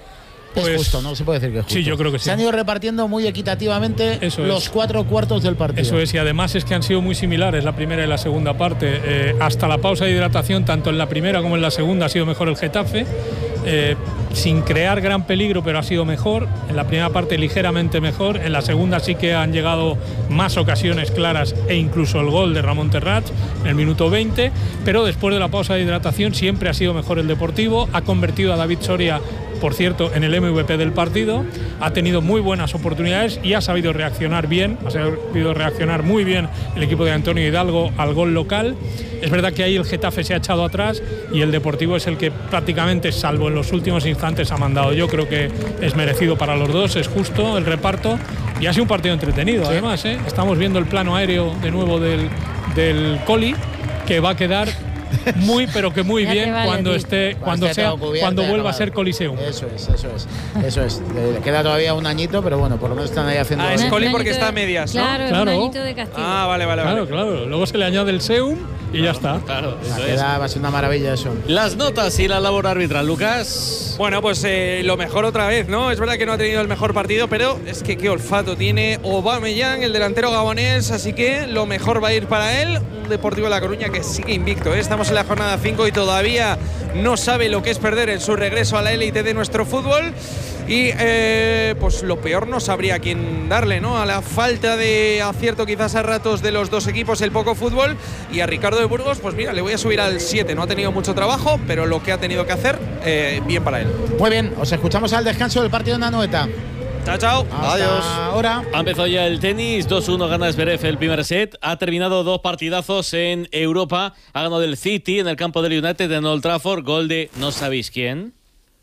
Pues, es justo, no se puede decir que es justo. Sí, yo creo que sí. Se han ido repartiendo muy equitativamente Eso los es. cuatro cuartos del partido. Eso es, y además es que han sido muy similares la primera y la segunda parte. Eh, hasta la pausa de hidratación, tanto en la primera como en la segunda, ha sido mejor el Getafe. Eh, sin crear gran peligro, pero ha sido mejor. En la primera parte ligeramente mejor. En la segunda sí que han llegado más ocasiones claras e incluso el gol de Ramón Terrats en el minuto veinte. Pero después de la pausa de hidratación siempre ha sido mejor el Deportivo. Ha convertido a David Soria, por cierto, en el M V P del partido. Ha tenido muy buenas oportunidades y ha sabido reaccionar bien. Ha sabido reaccionar muy bien el equipo de Antonio Hidalgo al gol local. Es verdad que ahí el Getafe se ha echado atrás y el Deportivo es el que prácticamente, salvo en los últimos instantes, ha mandado. Yo creo que es merecido para los dos, es justo el reparto y ha sido un partido entretenido. Sí. Además, ¿eh? Estamos viendo el plano aéreo de nuevo del, del Coli, que va a quedar muy pero que muy bien vale cuando esté cuando esté sea cubierta, cuando vuelva acabado. a ser Coliseum. Eso es, eso es, eso es. Le queda todavía un añito, pero bueno, por lo menos están ahí haciendo. Ah, es Coli porque está a medias, ¿no? Claro, Claro. es un añito de castigo. Ah, vale, vale, Claro, vale. claro. Luego se le añade el Seum y claro, ya está. Claro, La eso queda, es. va a ser una maravilla eso. Las notas y la labor arbitral, Lucas. Bueno, pues eh, lo mejor otra vez, ¿no? Es verdad que no ha tenido el mejor partido, pero es que qué olfato tiene Aubameyang, el delantero gabonés, así que lo mejor va a ir para él. Un Deportivo de La Coruña que sigue invicto, ¿eh? Estamos en la jornada cinco y todavía no sabe lo que es perder en su regreso a la élite de nuestro fútbol. Y eh, pues lo peor no sabría quién darle, ¿no? A la falta de acierto quizás a ratos de los dos equipos, el poco fútbol. Y a Ricardo de Burgos, pues mira, le voy a subir al siete. No ha tenido mucho trabajo, pero lo que ha tenido que hacer, eh, bien para él. Muy bien, os escuchamos al descanso del partido en Anoeta. Chao, chao. Hasta Adiós. ahora. Ha empezado ya el tenis, dos uno gana Zverev el primer set. Ha terminado dos partidazos en Europa. Ha ganado el City en el campo del United en Old Trafford. Gol de no sabéis quién,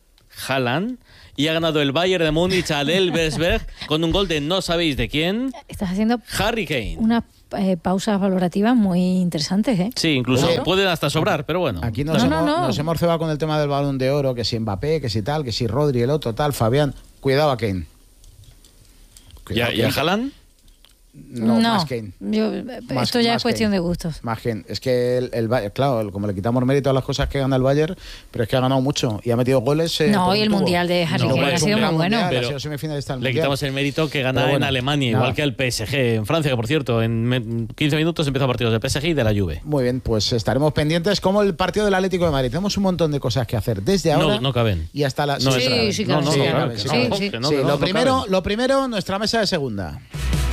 Haaland. Y ha ganado el Bayern de Múnich al Elversberg con un gol de no sabéis de quién, Estás haciendo Harry Kane. unas eh, pausas valorativas muy interesantes, ¿eh? Sí, incluso Oye, pueden hasta sobrar, pero bueno. Aquí nos, No, hemos, no, no. nos hemos cebado con el tema del Balón de Oro, que si Mbappé, que si tal, que si Rodri, el otro tal, Fabián. Cuidado a Kane. ¿Y a, y a Haaland? No, más Kane. Yo, Más- esto ya más es cuestión Kane. de gustos. Más Kane. Es que el, el Bayern, claro, como le quitamos mérito a las cosas que gana el Bayern, pero es que ha ganado mucho y ha metido goles. Eh, No, por y un el tubo. Mundial de Harry No, Kane bueno, ha es sido un muy gran bueno. mundial, Pero ha sido semifinalista del Le mundial. quitamos el mérito que gana Pero bueno, en Alemania, nada. igual que el P S G. En Francia, que por cierto, en me- quince minutos empiezan partidos del P S G y de la Juve. Muy bien, pues estaremos pendientes como el partido del Atlético de Madrid. Tenemos un montón de cosas que hacer desde ahora No, no caben. y hasta la No Sí, entra. sí no, caben, no, sí no, caben. caben, sí no, Sí, no, sí. que no, Sí, que no, lo no primero, caben. lo primero, nuestra mesa de segunda.